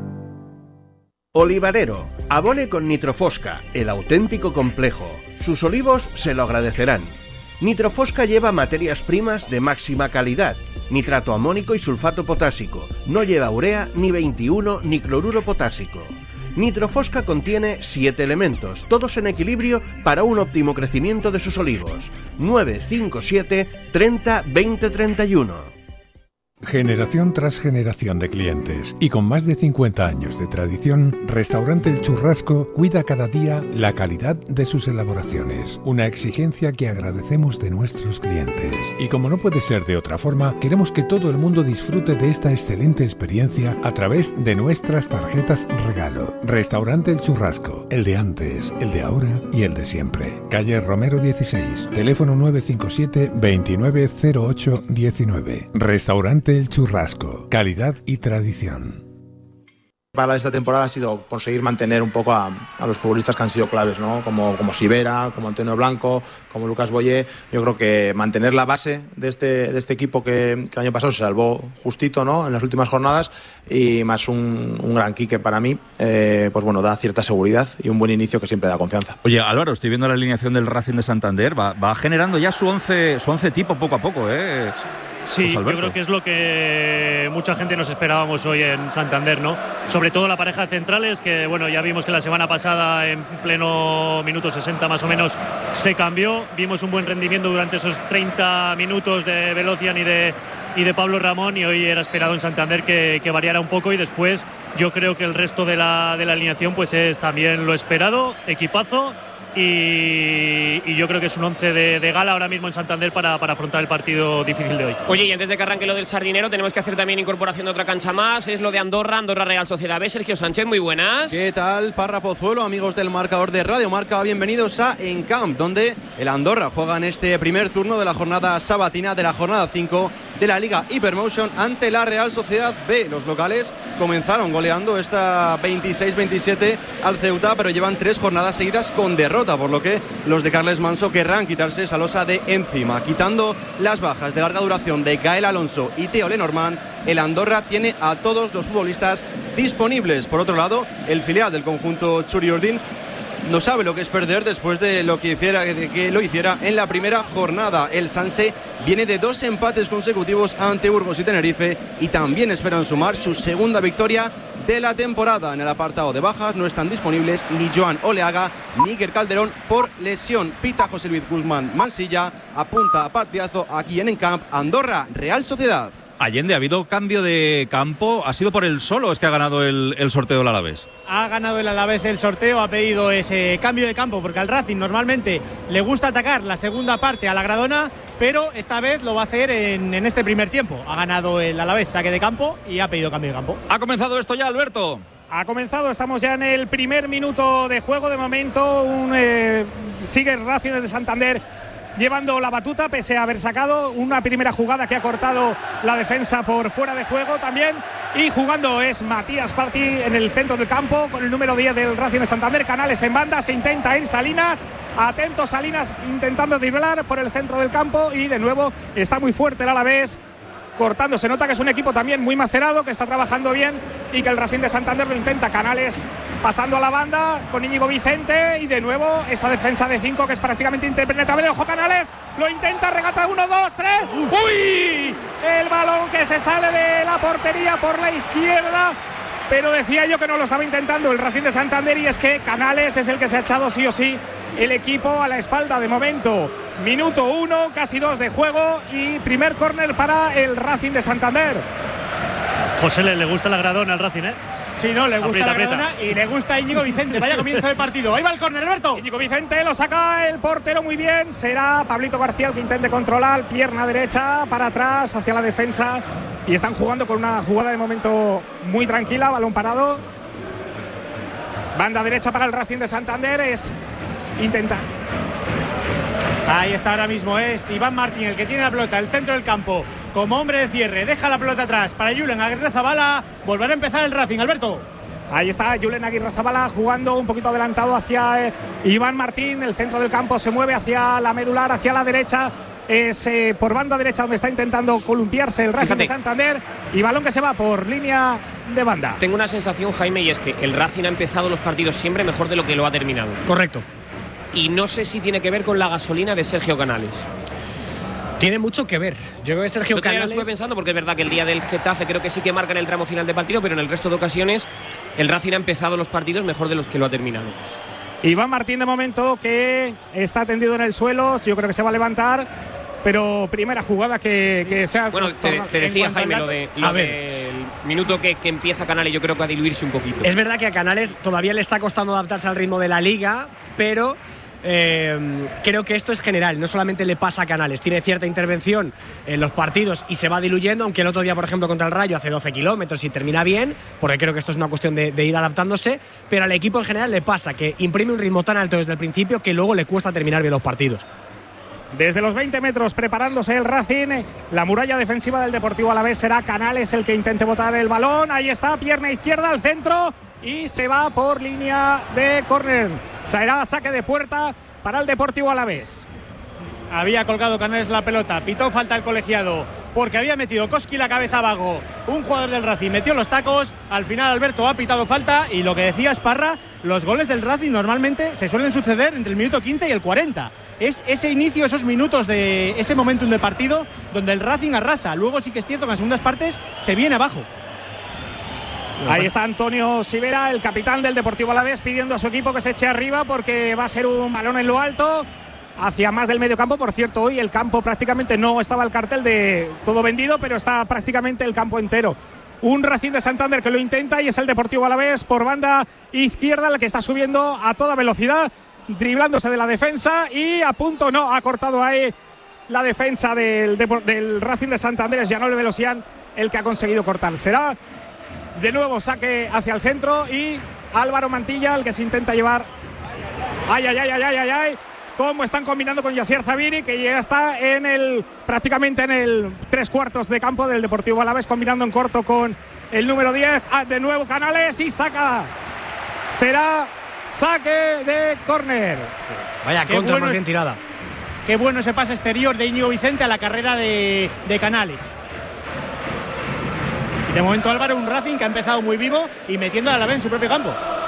Olivarero, abone con Nitrofosca, el auténtico complejo. Sus olivos se lo agradecerán. Nitrofosca lleva materias primas de máxima calidad, nitrato amónico y sulfato potásico. No lleva urea, ni veintiuno, ni cloruro potásico. Nitrofosca contiene siete elementos, todos en equilibrio para un óptimo crecimiento de sus olivos. nueve cinco siete, treinta, veinte, treinta y uno. Generación tras generación de clientes y con más de cincuenta años de tradición, Restaurante El Churrasco cuida cada día la calidad de sus elaboraciones, una exigencia que agradecemos de nuestros clientes. Y como no puede ser de otra forma, queremos que todo el mundo disfrute de esta excelente experiencia a través de nuestras tarjetas regalo. Restaurante El Churrasco, el de antes, el de ahora y el de siempre. Calle Romero dieciséis, teléfono nueve cinco siete, veintinueve cero ocho diecinueve. Restaurante El Churrasco, calidad y tradición. Para esta temporada ha sido conseguir mantener un poco a, a los futbolistas que han sido claves, ¿no? Como, como Sivera, como Antonio Blanco, como Lucas Boyé. Yo creo que mantener la base de este, de este equipo que, que el año pasado se salvó justito, ¿no? En las últimas jornadas, y más un, un gran Quique para mí, eh, pues bueno, da cierta seguridad y un buen inicio que siempre da confianza. Oye, Álvaro, estoy viendo la alineación del Racing de Santander, va, va generando ya su once, su once tipo poco a poco, ¿eh? Sí, yo creo que es lo que mucha gente nos esperábamos hoy en Santander, ¿no? Sobre todo la pareja de centrales, que bueno, ya vimos que la semana pasada en pleno minuto sesenta más o menos se cambió. Vimos un buen rendimiento durante esos treinta minutos de Velocian y de, y de Pablo Ramón, y hoy era esperado en Santander que, que variara un poco, y después yo creo que el resto de la, de la alineación pues es también lo esperado, equipazo. Y, y yo creo que es un once de, de gala ahora mismo en Santander para, para afrontar el partido difícil de hoy. Oye, y antes de que arranque lo del Sardinero, tenemos que hacer también incorporación de otra cancha más. Es lo de Andorra, Andorra Real Sociedad B. Sergio Sánchez, muy buenas. ¿Qué tal, Parra Pozuelo, amigos del marcador de Radio Marca? Bienvenidos a Encamp, donde el Andorra juega en este primer turno de la jornada sabatina, de la jornada cinco de la Liga Hypermotion ante la Real Sociedad B. Los locales comenzaron goleando esta veintiséis veintisiete al Ceuta, pero llevan tres jornadas seguidas con derrota, por lo que los de Carles Manso querrán quitarse esa losa de encima. Quitando las bajas de larga duración de Gael Alonso y Teo Lenormand, el Andorra tiene a todos los futbolistas disponibles. Por otro lado, el filial del conjunto Txuri Urdin no sabe lo que es perder después de lo que hiciera, de que lo hiciera en la primera jornada. El Sanse viene de dos empates consecutivos ante Burgos y Tenerife y también esperan sumar su segunda victoria de la temporada. En el apartado de bajas no están disponibles ni Joan Oleaga ni Iker Calderón por lesión. Pita José Luis Guzmán Mansilla, apunta a partidazo aquí en Encamp. Andorra, Real Sociedad. Allende, ha habido cambio de campo. ¿Ha sido por el solo? ¿Es que ha ganado el, el sorteo del Alavés? Ha ganado el Alavés el sorteo, ha pedido ese cambio de campo porque al Racing normalmente le gusta atacar la segunda parte a la Gradona, pero esta vez lo va a hacer en, en este primer tiempo. Ha ganado el Alavés saque de campo y ha pedido cambio de campo. ¿Ha comenzado esto ya, Alberto? Ha comenzado, estamos ya en el primer minuto de juego. De momento un, eh, sigue el Racing de Santander llevando la batuta pese a haber sacado una primera jugada que ha cortado la defensa por fuera de juego también, y jugando es Matías Parti en el centro del campo con el número diez del Racing de Santander. Canales en banda, se intenta ir Salinas, atento Salinas intentando driblar por el centro del campo y de nuevo está muy fuerte el Alavés cortando. Se nota que es un equipo también muy macerado, que está trabajando bien y que el Racing de Santander lo intenta. Canales pasando a la banda con Íñigo Vicente y de nuevo esa defensa de cinco que es prácticamente impenetrable. Ojo Canales, lo intenta, regata uno, dos, tres. ¡Uy! El balón que se sale de la portería por la izquierda. Pero decía yo que no lo estaba intentando el Racing de Santander, y es que Canales es el que se ha echado sí o sí el equipo a la espalda de momento. Minuto uno, casi dos de juego y primer córner para el Racing de Santander. José, le, le gusta la Gradona al Racing, ¿eh? Sí, no, le gusta aprieta, la Gradona aprieta. y le gusta Íñigo Vicente. Vaya comienzo de partido. Ahí va el córner, Alberto. Íñigo Vicente lo saca el portero muy bien. Será Pablito García el que intente controlar. Pierna derecha para atrás hacia la defensa. Y están jugando con una jugada de momento muy tranquila. Balón parado. Banda derecha para el Racing de Santander. Es intentar. Ahí está ahora mismo, es Iván Martín el que tiene la pelota, el centro del campo, como hombre de cierre, deja la pelota atrás para Julen Aguirrezabala. Volverá a empezar el Racing, Alberto. Ahí está Julen Aguirrezabala jugando un poquito adelantado hacia eh, Iván Martín. El centro del campo se mueve hacia la medular, hacia la derecha. Es eh, por banda derecha donde está intentando columpiarse el Racing Fíjate. de Santander. Y balón que se va por línea de banda. Tengo una sensación, Jaime, y es que el Racing ha empezado los partidos siempre mejor de lo que lo ha terminado. Correcto. Y no sé si tiene que ver con la gasolina de Sergio Canales. Tiene mucho que ver. Yo creo que Sergio Yo Canales... lo estuve pensando porque es verdad que el día del Getafe creo que sí que marca en el tramo final de partido, pero en el resto de ocasiones el Racing ha empezado los partidos mejor de los que lo ha terminado. Iván Martín de momento que está tendido en el suelo, yo creo que se va a levantar, pero primera jugada que, que se ha... Bueno, te, te decía Jaime lo, de, lo del minuto que, que empieza Canales, yo creo que a diluirse un poquito. Es verdad que a Canales todavía le está costando adaptarse al ritmo de la Liga, pero... Eh, creo que esto es general, no solamente le pasa a Canales, tiene cierta intervención en los partidos y se va diluyendo, aunque el otro día por ejemplo contra el Rayo hace doce kilómetros y termina bien, porque creo que esto es una cuestión de, de ir adaptándose, pero al equipo en general le pasa que imprime un ritmo tan alto desde el principio que luego le cuesta terminar bien los partidos. Desde los veinte metros preparándose el Racing, la muralla defensiva del Deportivo Alavés será Canales el que intente botar el balón. Ahí está, pierna izquierda al centro y se va por línea de córner. Será saque de puerta para el Deportivo Alavés. Había colgado Canales la pelota, pitó falta el colegiado porque había metido Koski la cabeza abajo. Un jugador del Racing metió los tacos, al final Alberto ha pitado falta y lo que decía Esparra, los goles del Racing normalmente se suelen suceder entre el minuto quince y el cuarenta. Es ese inicio, esos minutos de ese momentum de partido donde el Racing arrasa. Luego sí que es cierto que en las segundas partes se viene abajo. Ahí está Antonio Sivera, el capitán del Deportivo Alavés, pidiendo a su equipo que se eche arriba porque va a ser un balón en lo alto hacia más del medio campo. Por cierto, hoy el campo prácticamente no estaba el cartel de todo vendido, pero está prácticamente el campo entero. Un Racing de Santander que lo intenta y es el Deportivo Alavés por banda izquierda el que está subiendo a toda velocidad, driblándose de la defensa y a punto no, ha cortado ahí la defensa del, del Racing de Santander. Es Janole Velosian el que ha conseguido cortar. Será de nuevo saque hacia el centro y Álvaro Mantilla el que se intenta llevar. Ay, ay, ay, ay, ay, ay, ay. Cómo están combinando con Yasier Zabiri, que ya está en el prácticamente en el tres cuartos de campo del Deportivo Alavés, combinando en corto con el número diez. Ah, de nuevo Canales y saca. Será saque de córner. Vaya Qué contra bueno más bien es, tirada. Qué bueno ese pase exterior de Íñigo Vicente a la carrera de, de Canales. De momento Álvaro, un Racing que ha empezado muy vivo y metiendo a la vez en su propio campo.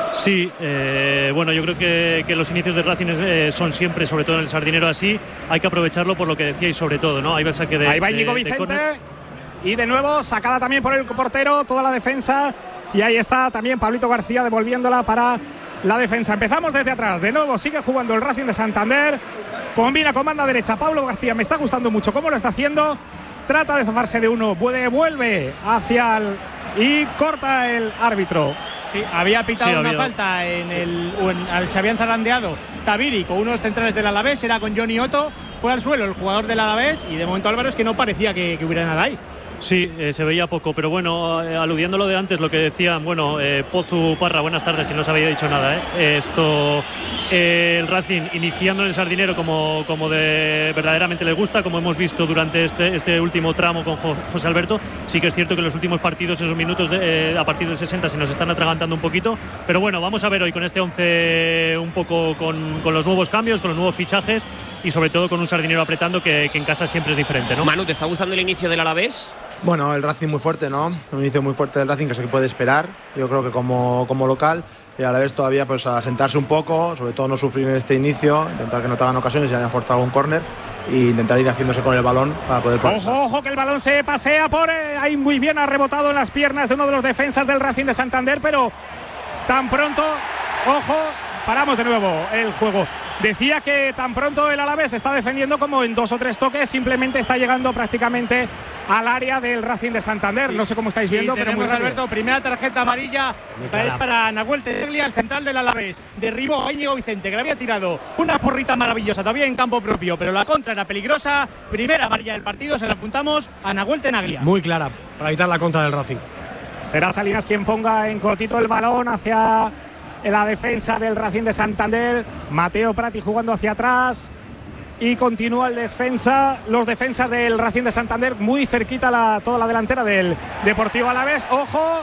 Sí, eh, bueno, yo creo que, que los inicios de Racing eh, son siempre, sobre todo en el Sardinero así, hay que aprovecharlo por lo que decíais sobre todo, ¿no? Ahí va el saque de Ahí va Íñigo de, de Vicente córner. y de nuevo sacada también por el portero, toda la defensa, y ahí está también Pablito García devolviéndola para la defensa. Empezamos desde atrás, de nuevo sigue jugando el Racing de Santander, combina con banda derecha, Pablo García me está gustando mucho cómo lo está haciendo, trata de zafarse de uno, vuelve hacia el y corta el árbitro. Sí, había pitado Sí, una había. falta en el, o en- al, se habían zarandeado Zaviri con unos centrales del Alavés, era con Johnny Otto, fue al suelo el jugador del Alavés y de momento Álvaro es que no parecía que, que hubiera nada ahí. Sí, eh, se veía poco, pero bueno, eh, aludiendo a lo de antes, lo que decían, bueno, eh, Pozu Parra, buenas tardes, que no os había dicho nada, ¿eh? Esto, eh, el Racing iniciando en el Sardinero como, como de verdaderamente le gusta, como hemos visto durante este, este último tramo con Jo- José Alberto, sí que es cierto que en los últimos partidos, esos minutos de, eh, a partir del sesenta se nos están atragantando un poquito, pero bueno, vamos a ver hoy con este once un poco con, con los nuevos cambios, con los nuevos fichajes y sobre todo con un Sardinero apretando que, que en casa siempre es diferente, ¿no? Manu, ¿te está gustando el inicio del Alavés? Bueno, el Racing muy fuerte, ¿no? Un inicio muy fuerte del Racing que se puede esperar. Yo creo que como, como local, y a la vez todavía pues a sentarse un poco, sobre todo no sufrir en este inicio, intentar que no te hagan ocasiones y hayan forzado un córner e intentar ir haciéndose con el balón para poder progresar. Ojo, ojo, que el balón se pasea por eh, ahí muy bien, ha rebotado en las piernas de uno de los defensas del Racing de Santander, pero tan pronto, ojo, paramos de nuevo el juego. Decía que tan pronto el Alavés está defendiendo como en dos o tres toques, simplemente está llegando prácticamente al área del Racing de Santander. No sé cómo estáis viendo, Y pero tenemos, muy rápido. Alberto, primera tarjeta amarilla es para Nahuel Teglia, el central del Alavés. Derribó a Íñigo Vicente, que le había tirado una porrita maravillosa, todavía en campo propio, pero la contra era peligrosa. Primera amarilla del partido, se la apuntamos a Nahuel Tenaglia. Muy clara, para evitar la contra del Racing. Será Salinas quien ponga en cortito el balón hacia la defensa del Racing de Santander. Mateo Prati jugando hacia atrás y continúa el defensa, los defensas del Racing de Santander muy cerquita la, toda la delantera del Deportivo Alavés. Ojo,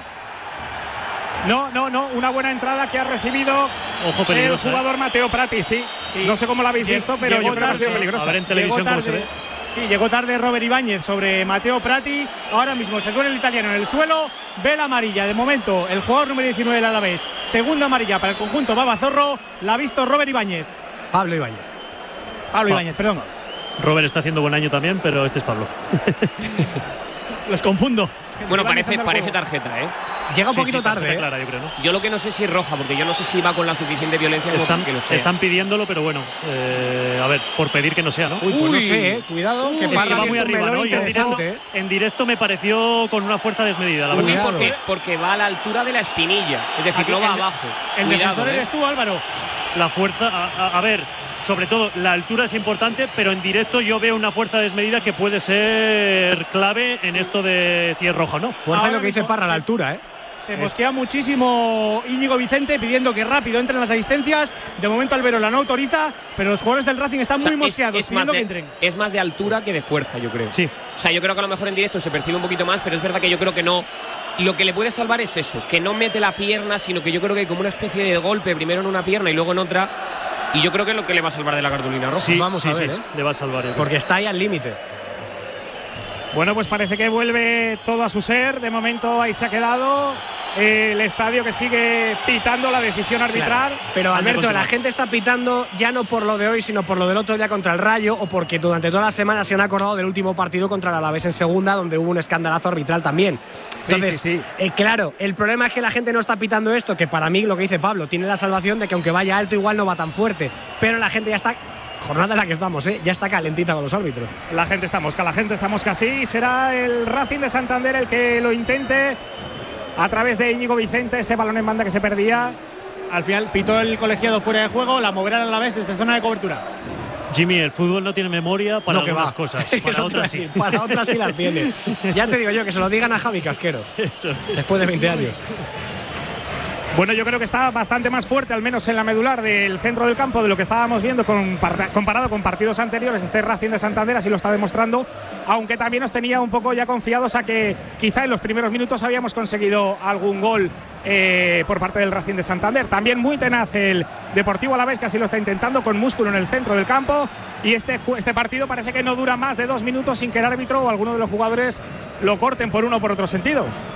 no, no, no, una buena entrada que ha recibido Ojo, peligrosa, el jugador ¿eh? Mateo Prati, sí. Sí. No sé cómo lo habéis Lle- visto, pero llegó yo creo que ha sido tarde. peligrosa. A ver en televisión Llegó cómo se tarde. ve. Sí, llegó tarde Robert Ibáñez sobre Mateo Prati. Ahora mismo se duele el italiano en el suelo. Ve la amarilla. De momento, el jugador número diecinueve del Alavés. Segunda amarilla para el conjunto Babazorro. La ha visto Robert Ibáñez. Pablo Ibáñez. Pablo Pa- Ibáñez, perdón. Robert está haciendo buen año también, pero este es Pablo. Los confundo. Bueno, Ibáñez parece, anda al parece juego. tarjeta, ¿eh? Llega un Sí, poquito sí, tarjeta tarde, ¿eh? clara, yo creo, ¿no? Yo lo que no sé si es roja, porque yo no sé si va con la suficiente violencia como Están, que lo sea. están pidiéndolo, pero bueno, eh, a ver, por pedir que no sea, ¿no? Uy, pues no Uy. sé, ¿eh? Cuidado, que Es que Parra va tiene muy un arriba, melón ¿no? Y en directo, interesante, ¿eh? en directo me pareció con una fuerza desmedida, la Uy, verdad. porque, porque va a la altura de la espinilla, es decir, Aquí no va el- abajo. El Cuidado, defensor ¿eh? eres tú, Álvaro. La fuerza, a, a- a ver, sobre todo la altura es importante, pero en directo yo veo una fuerza desmedida que puede ser clave en esto de si es roja o no. Fuerza Ahora es lo que dice mismo, Parra, la sí. altura, ¿eh? Se mosquea muchísimo Íñigo Vicente pidiendo que rápido entren las asistencias. De momento Alberola no autoriza, pero los jugadores del Racing están O sea, muy mosqueados es, es más pidiendo de, que entren. es más de altura que de fuerza, yo creo. Sí. O sea, yo creo que a lo mejor en directo se percibe un poquito más, pero es verdad que yo creo que no. Lo que le puede salvar es eso, que no mete la pierna, sino que yo creo que hay como una especie de golpe, primero en una pierna y luego en otra. Y yo creo que es lo que le va a salvar de la cartulina roja. Sí, vamos sí, a ver, sí, ¿eh? le va a salvar. yo creo. Porque está ahí al límite. Bueno, pues parece que vuelve todo a su ser. De momento ahí se ha quedado el estadio que sigue pitando la decisión arbitral. Pero Anda, Alberto, continúa. la gente está pitando ya no por lo de hoy, sino por lo del otro día contra el Rayo o porque durante toda la semana se han acordado del último partido contra el Alavés en segunda, donde hubo un escandalazo arbitral también. Sí, Entonces, sí, sí. eh, claro, el problema es que la gente no está pitando esto, que para mí, lo que dice Pablo, tiene la salvación de que aunque vaya alto, igual no va tan fuerte. Pero la gente ya está. Jornada en la que estamos, ¿eh? Ya está calentita con los árbitros. La gente está mosca, la gente está mosca, sí. Será el Racing de Santander el que lo intente a través de Íñigo Vicente, ese balón en banda que se perdía. Al final pitó el colegiado fuera de juego, la moverán a la vez desde zona de cobertura. Jimmy, el fútbol no tiene memoria para No, que algunas va. cosas, Eso para te iba a otras sí. decir, para otras sí las tiene. Ya te digo yo, que se lo digan a Javi Casquero, Eso. después de veinte años. Bueno, yo creo que está bastante más fuerte, al menos en la medular del centro del campo, de lo que estábamos viendo con, comparado con partidos anteriores. Este Racing de Santander así lo está demostrando, aunque también nos tenía un poco ya confiados a que quizá en los primeros minutos habíamos conseguido algún gol eh, por parte del Racing de Santander. También muy tenaz el Deportivo Alavés, que así lo está intentando, con músculo en el centro del campo. Y este, este partido parece que no dura más de dos minutos sin que el árbitro o alguno de los jugadores lo corten por uno o por otro sentido.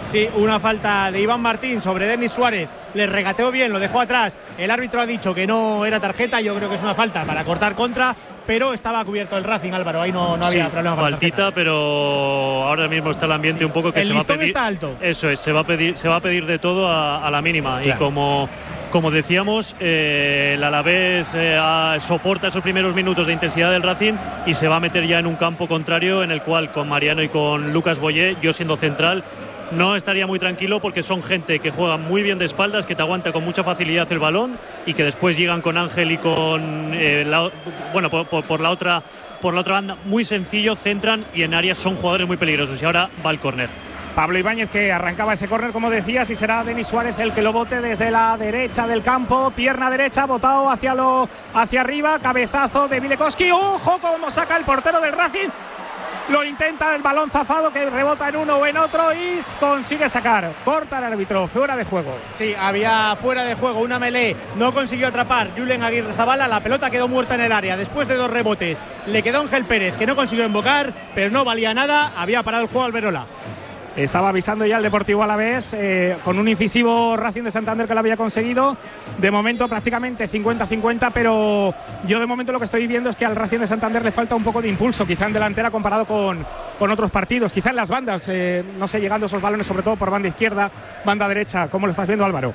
Sí, una falta de Iván Martín sobre Denis Suárez. Le regateó bien, lo dejó atrás. El árbitro ha dicho que no era tarjeta. Yo creo que es una falta para cortar contra, pero estaba cubierto el Racing, Álvaro. Ahí no, no había sí, problema. Faltita, pero ahora mismo está el ambiente un poco que el se va a pedir. está alto. Eso es, se va a pedir, se va a pedir de todo a, a la mínima. Claro. Y como, como decíamos, eh, el Alavés eh, a, soporta esos primeros minutos de intensidad del Racing y se va a meter ya en un campo contrario en el cual con Mariano y con Lucas Boyé, yo siendo central, no estaría muy tranquilo porque son gente que juega muy bien de espaldas, que te aguanta con mucha facilidad el balón y que después llegan con Ángel y con eh, la, bueno por, por, por la otra por la otra banda muy sencillo, centran y en áreas son jugadores muy peligrosos. Y ahora va el córner. Pablo Ibáñez que arrancaba ese córner, como decías, y será Denis Suárez el que lo bote desde la derecha del campo, pierna derecha, botado hacia lo hacia arriba, cabezazo de Milekoski. ¡Ojo cómo saca el portero del Racing! Lo intenta, el balón zafado que rebota en uno o en otro y consigue sacar. Corta el árbitro, fuera de juego. Sí, había fuera de juego una melé, no consiguió atrapar Julen Aguirre Zabala, la pelota quedó muerta en el área. Después de dos rebotes le quedó Ángel Pérez, que no consiguió invocar, pero no valía nada, había parado el juego Alberola. Estaba avisando ya el Deportivo Alavés eh, con un incisivo Racing de Santander que lo había conseguido. De momento prácticamente cincuenta cincuenta, pero yo de momento lo que estoy viendo es que al Racing de Santander le falta un poco de impulso, quizá en delantera comparado con, con otros partidos, quizá en las bandas, eh, no sé, llegando esos balones sobre todo por banda izquierda, banda derecha. ¿Cómo lo estás viendo, Álvaro?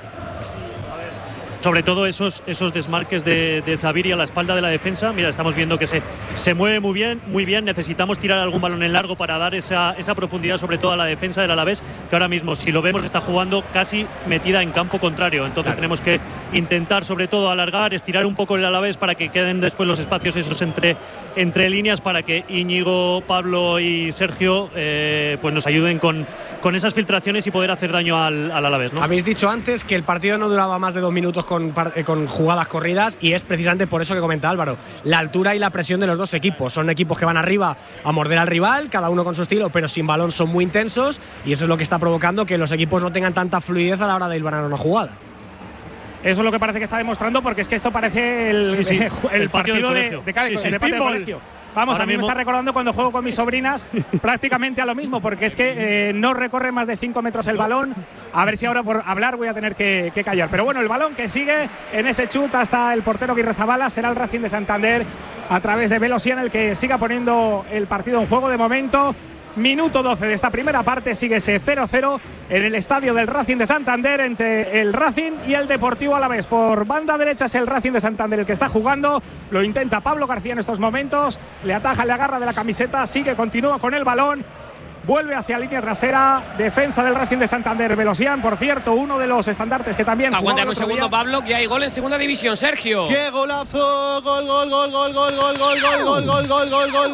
Sobre todo esos, esos desmarques de, de Xavier a la espalda de la defensa. Mira, estamos viendo que se, se mueve muy bien, muy bien. Necesitamos tirar algún balón en largo para dar esa, esa profundidad, sobre todo a la defensa del Alavés, que ahora mismo, si lo vemos, está jugando casi metida en campo contrario. Entonces claro, tenemos que intentar, sobre todo, alargar, estirar un poco el Alavés para que queden después los espacios esos entre, entre líneas, para que Íñigo, Pablo y Sergio eh, pues nos ayuden con, con esas filtraciones y poder hacer daño al, al Alavés, ¿no? Habéis dicho antes que el partido no duraba más de dos minutos con Con, con jugadas corridas, y es precisamente por eso que comenta Álvaro, la altura y la presión de los dos equipos. Son equipos que van arriba a morder al rival, cada uno con su estilo, pero sin balón son muy intensos, y eso es lo que está provocando que los equipos no tengan tanta fluidez a la hora de hilvanar una jugada. Eso es lo que parece que está demostrando, porque es que esto parece el, sí, sí. el, el partido de, de, de, de, sí, sí. el patio del colegio. Vamos, Ahora a mí mismo... me está recordando cuando juego con mis sobrinas prácticamente a lo mismo, porque es que eh, no recorre más de cinco metros el balón. A ver si ahora por hablar voy a tener que, que callar. Pero bueno, el balón que sigue en ese chut hasta el portero Aguirre Zabala será el Racing de Santander a través de Velosian el que siga poniendo el partido en juego de momento. Minuto doce de esta primera parte, sigue ese cero cero en el estadio del Racing de Santander entre el Racing y el Deportivo Alavés. Por banda derecha es el Racing de Santander el que está jugando, lo intenta Pablo García en estos momentos, le ataja, le agarra de la camiseta, sigue, continúa con el balón, vuelve hacia línea trasera, defensa del Racing de Santander. Velosian, por cierto, uno de los estandartes que también aguanta un segundo, Pablo, que hay gol en segunda división, Sergio. ¡Qué golazo! Gol, gol, gol, gol, gol, gol, gol, gol, gol, gol, gol, gol, gol,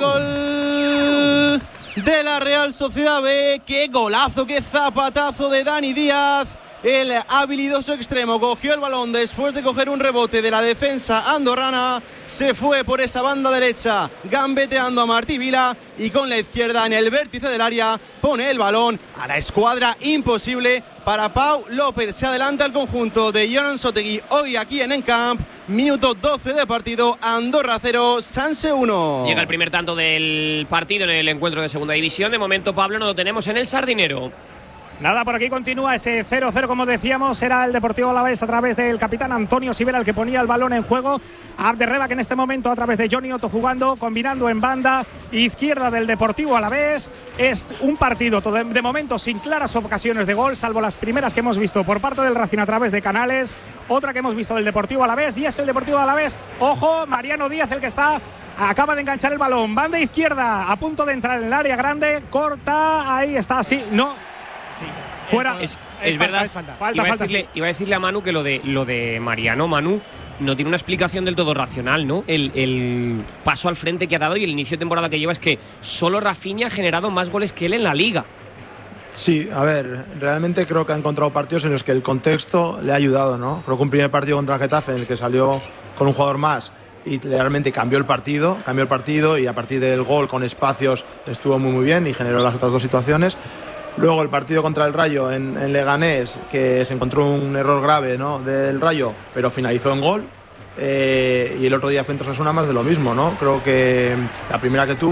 gol de la Real Sociedad B. ¡Qué golazo! ¡Qué zapatazo de Dani Díaz! El habilidoso extremo cogió el balón después de coger un rebote de la defensa andorrana, se fue por esa banda derecha gambeteando a Martí Vila y con la izquierda en el vértice del área pone el balón a la escuadra imposible para Pau López. Se adelanta el conjunto de Jonan Sotegui hoy aquí en Encamp. Minuto doce de partido, Andorra cero, Sanse uno. Llega el primer tanto del partido en el encuentro de segunda división. De momento, Pablo, no lo tenemos en el Sardinero. Nada, por aquí continúa ese cero cero, como decíamos, era el Deportivo Alavés a través del capitán Antonio Sivera el que ponía el balón en juego. Abderreba, que en este momento a través de Johnny Otto jugando, combinando en banda izquierda del Deportivo Alavés. Es un partido de, de momento sin claras ocasiones de gol, salvo las primeras que hemos visto por parte del Racing a través de Canales, otra que hemos visto del Deportivo Alavés, y es el Deportivo Alavés, ojo, Mariano Díaz el que está, acaba de enganchar el balón, banda izquierda, a punto de entrar en el área grande, corta, ahí está, sí, no. Fuera, es, es, es verdad. Falta, falta, iba, a falta, decirle, sí. iba a decirle a Manu que lo de lo de Mariano, Manu, no tiene una explicación del todo racional, ¿no? El, el paso al frente que ha dado y el inicio de temporada que lleva es que solo Rafinha ha generado más goles que él en la liga. Sí, a ver, realmente creo que ha encontrado partidos en los que el contexto le ha ayudado, ¿no? Creo que un primer partido contra el Getafe en el que salió con un jugador más y realmente cambió el partido, cambió el partido y a partir del gol con espacios estuvo muy muy bien y generó las otras dos situaciones. Luego el partido contra el Rayo en, en Leganés, que se encontró un error grave, ¿no?, del Rayo, pero finalizó en gol. Eh, y el otro día frente a Osasuna más de lo mismo, ¿no? Creo que la primera que tuvo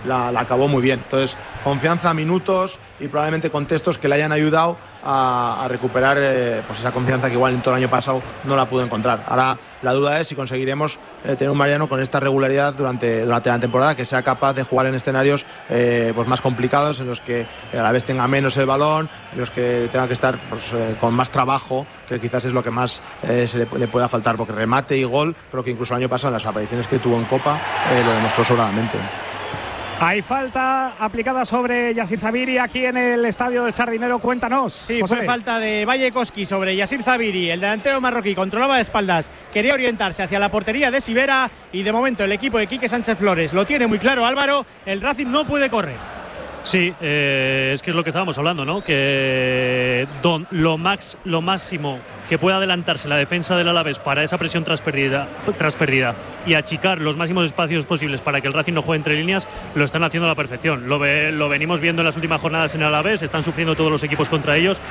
la, la acabó muy bien. Entonces, confianza, minutos y probablemente contextos que le hayan ayudado a, a recuperar eh, pues esa confianza que igual en todo el año pasado no la pudo encontrar. Ahora la duda es si conseguiremos eh, tener un Mariano con esta regularidad durante, durante la temporada, que sea capaz de jugar en escenarios eh, pues más complicados, en los que a la vez tenga menos el balón, en los que tenga que estar pues, eh, con más trabajo, que quizás es lo que más eh, se le, le pueda faltar, porque remate y gol, pero que incluso el año pasado en las apariciones que tuvo en Copa eh, lo demostró sobradamente. Hay falta aplicada sobre Yasir Zabiri aquí en el estadio del Sardinero. Cuéntanos. Sí, José. fue falta de Vallekoski sobre Yasir Zabiri. El delantero marroquí controlaba de espaldas, quería orientarse hacia la portería de Sivera y de momento el equipo de Quique Sánchez Flores lo tiene muy claro, Álvaro. El Racing no puede correr. Sí, eh, es que es lo que estábamos hablando, ¿no? Que don, lo, max, lo máximo que pueda adelantarse la defensa del Alavés para esa presión tras pérdida, tras pérdida y achicar los máximos espacios posibles para que el Racing no juegue entre líneas, lo están haciendo a la perfección. Lo, ve, lo venimos viendo en las últimas jornadas en el Alavés, están sufriendo todos los equipos contra ellos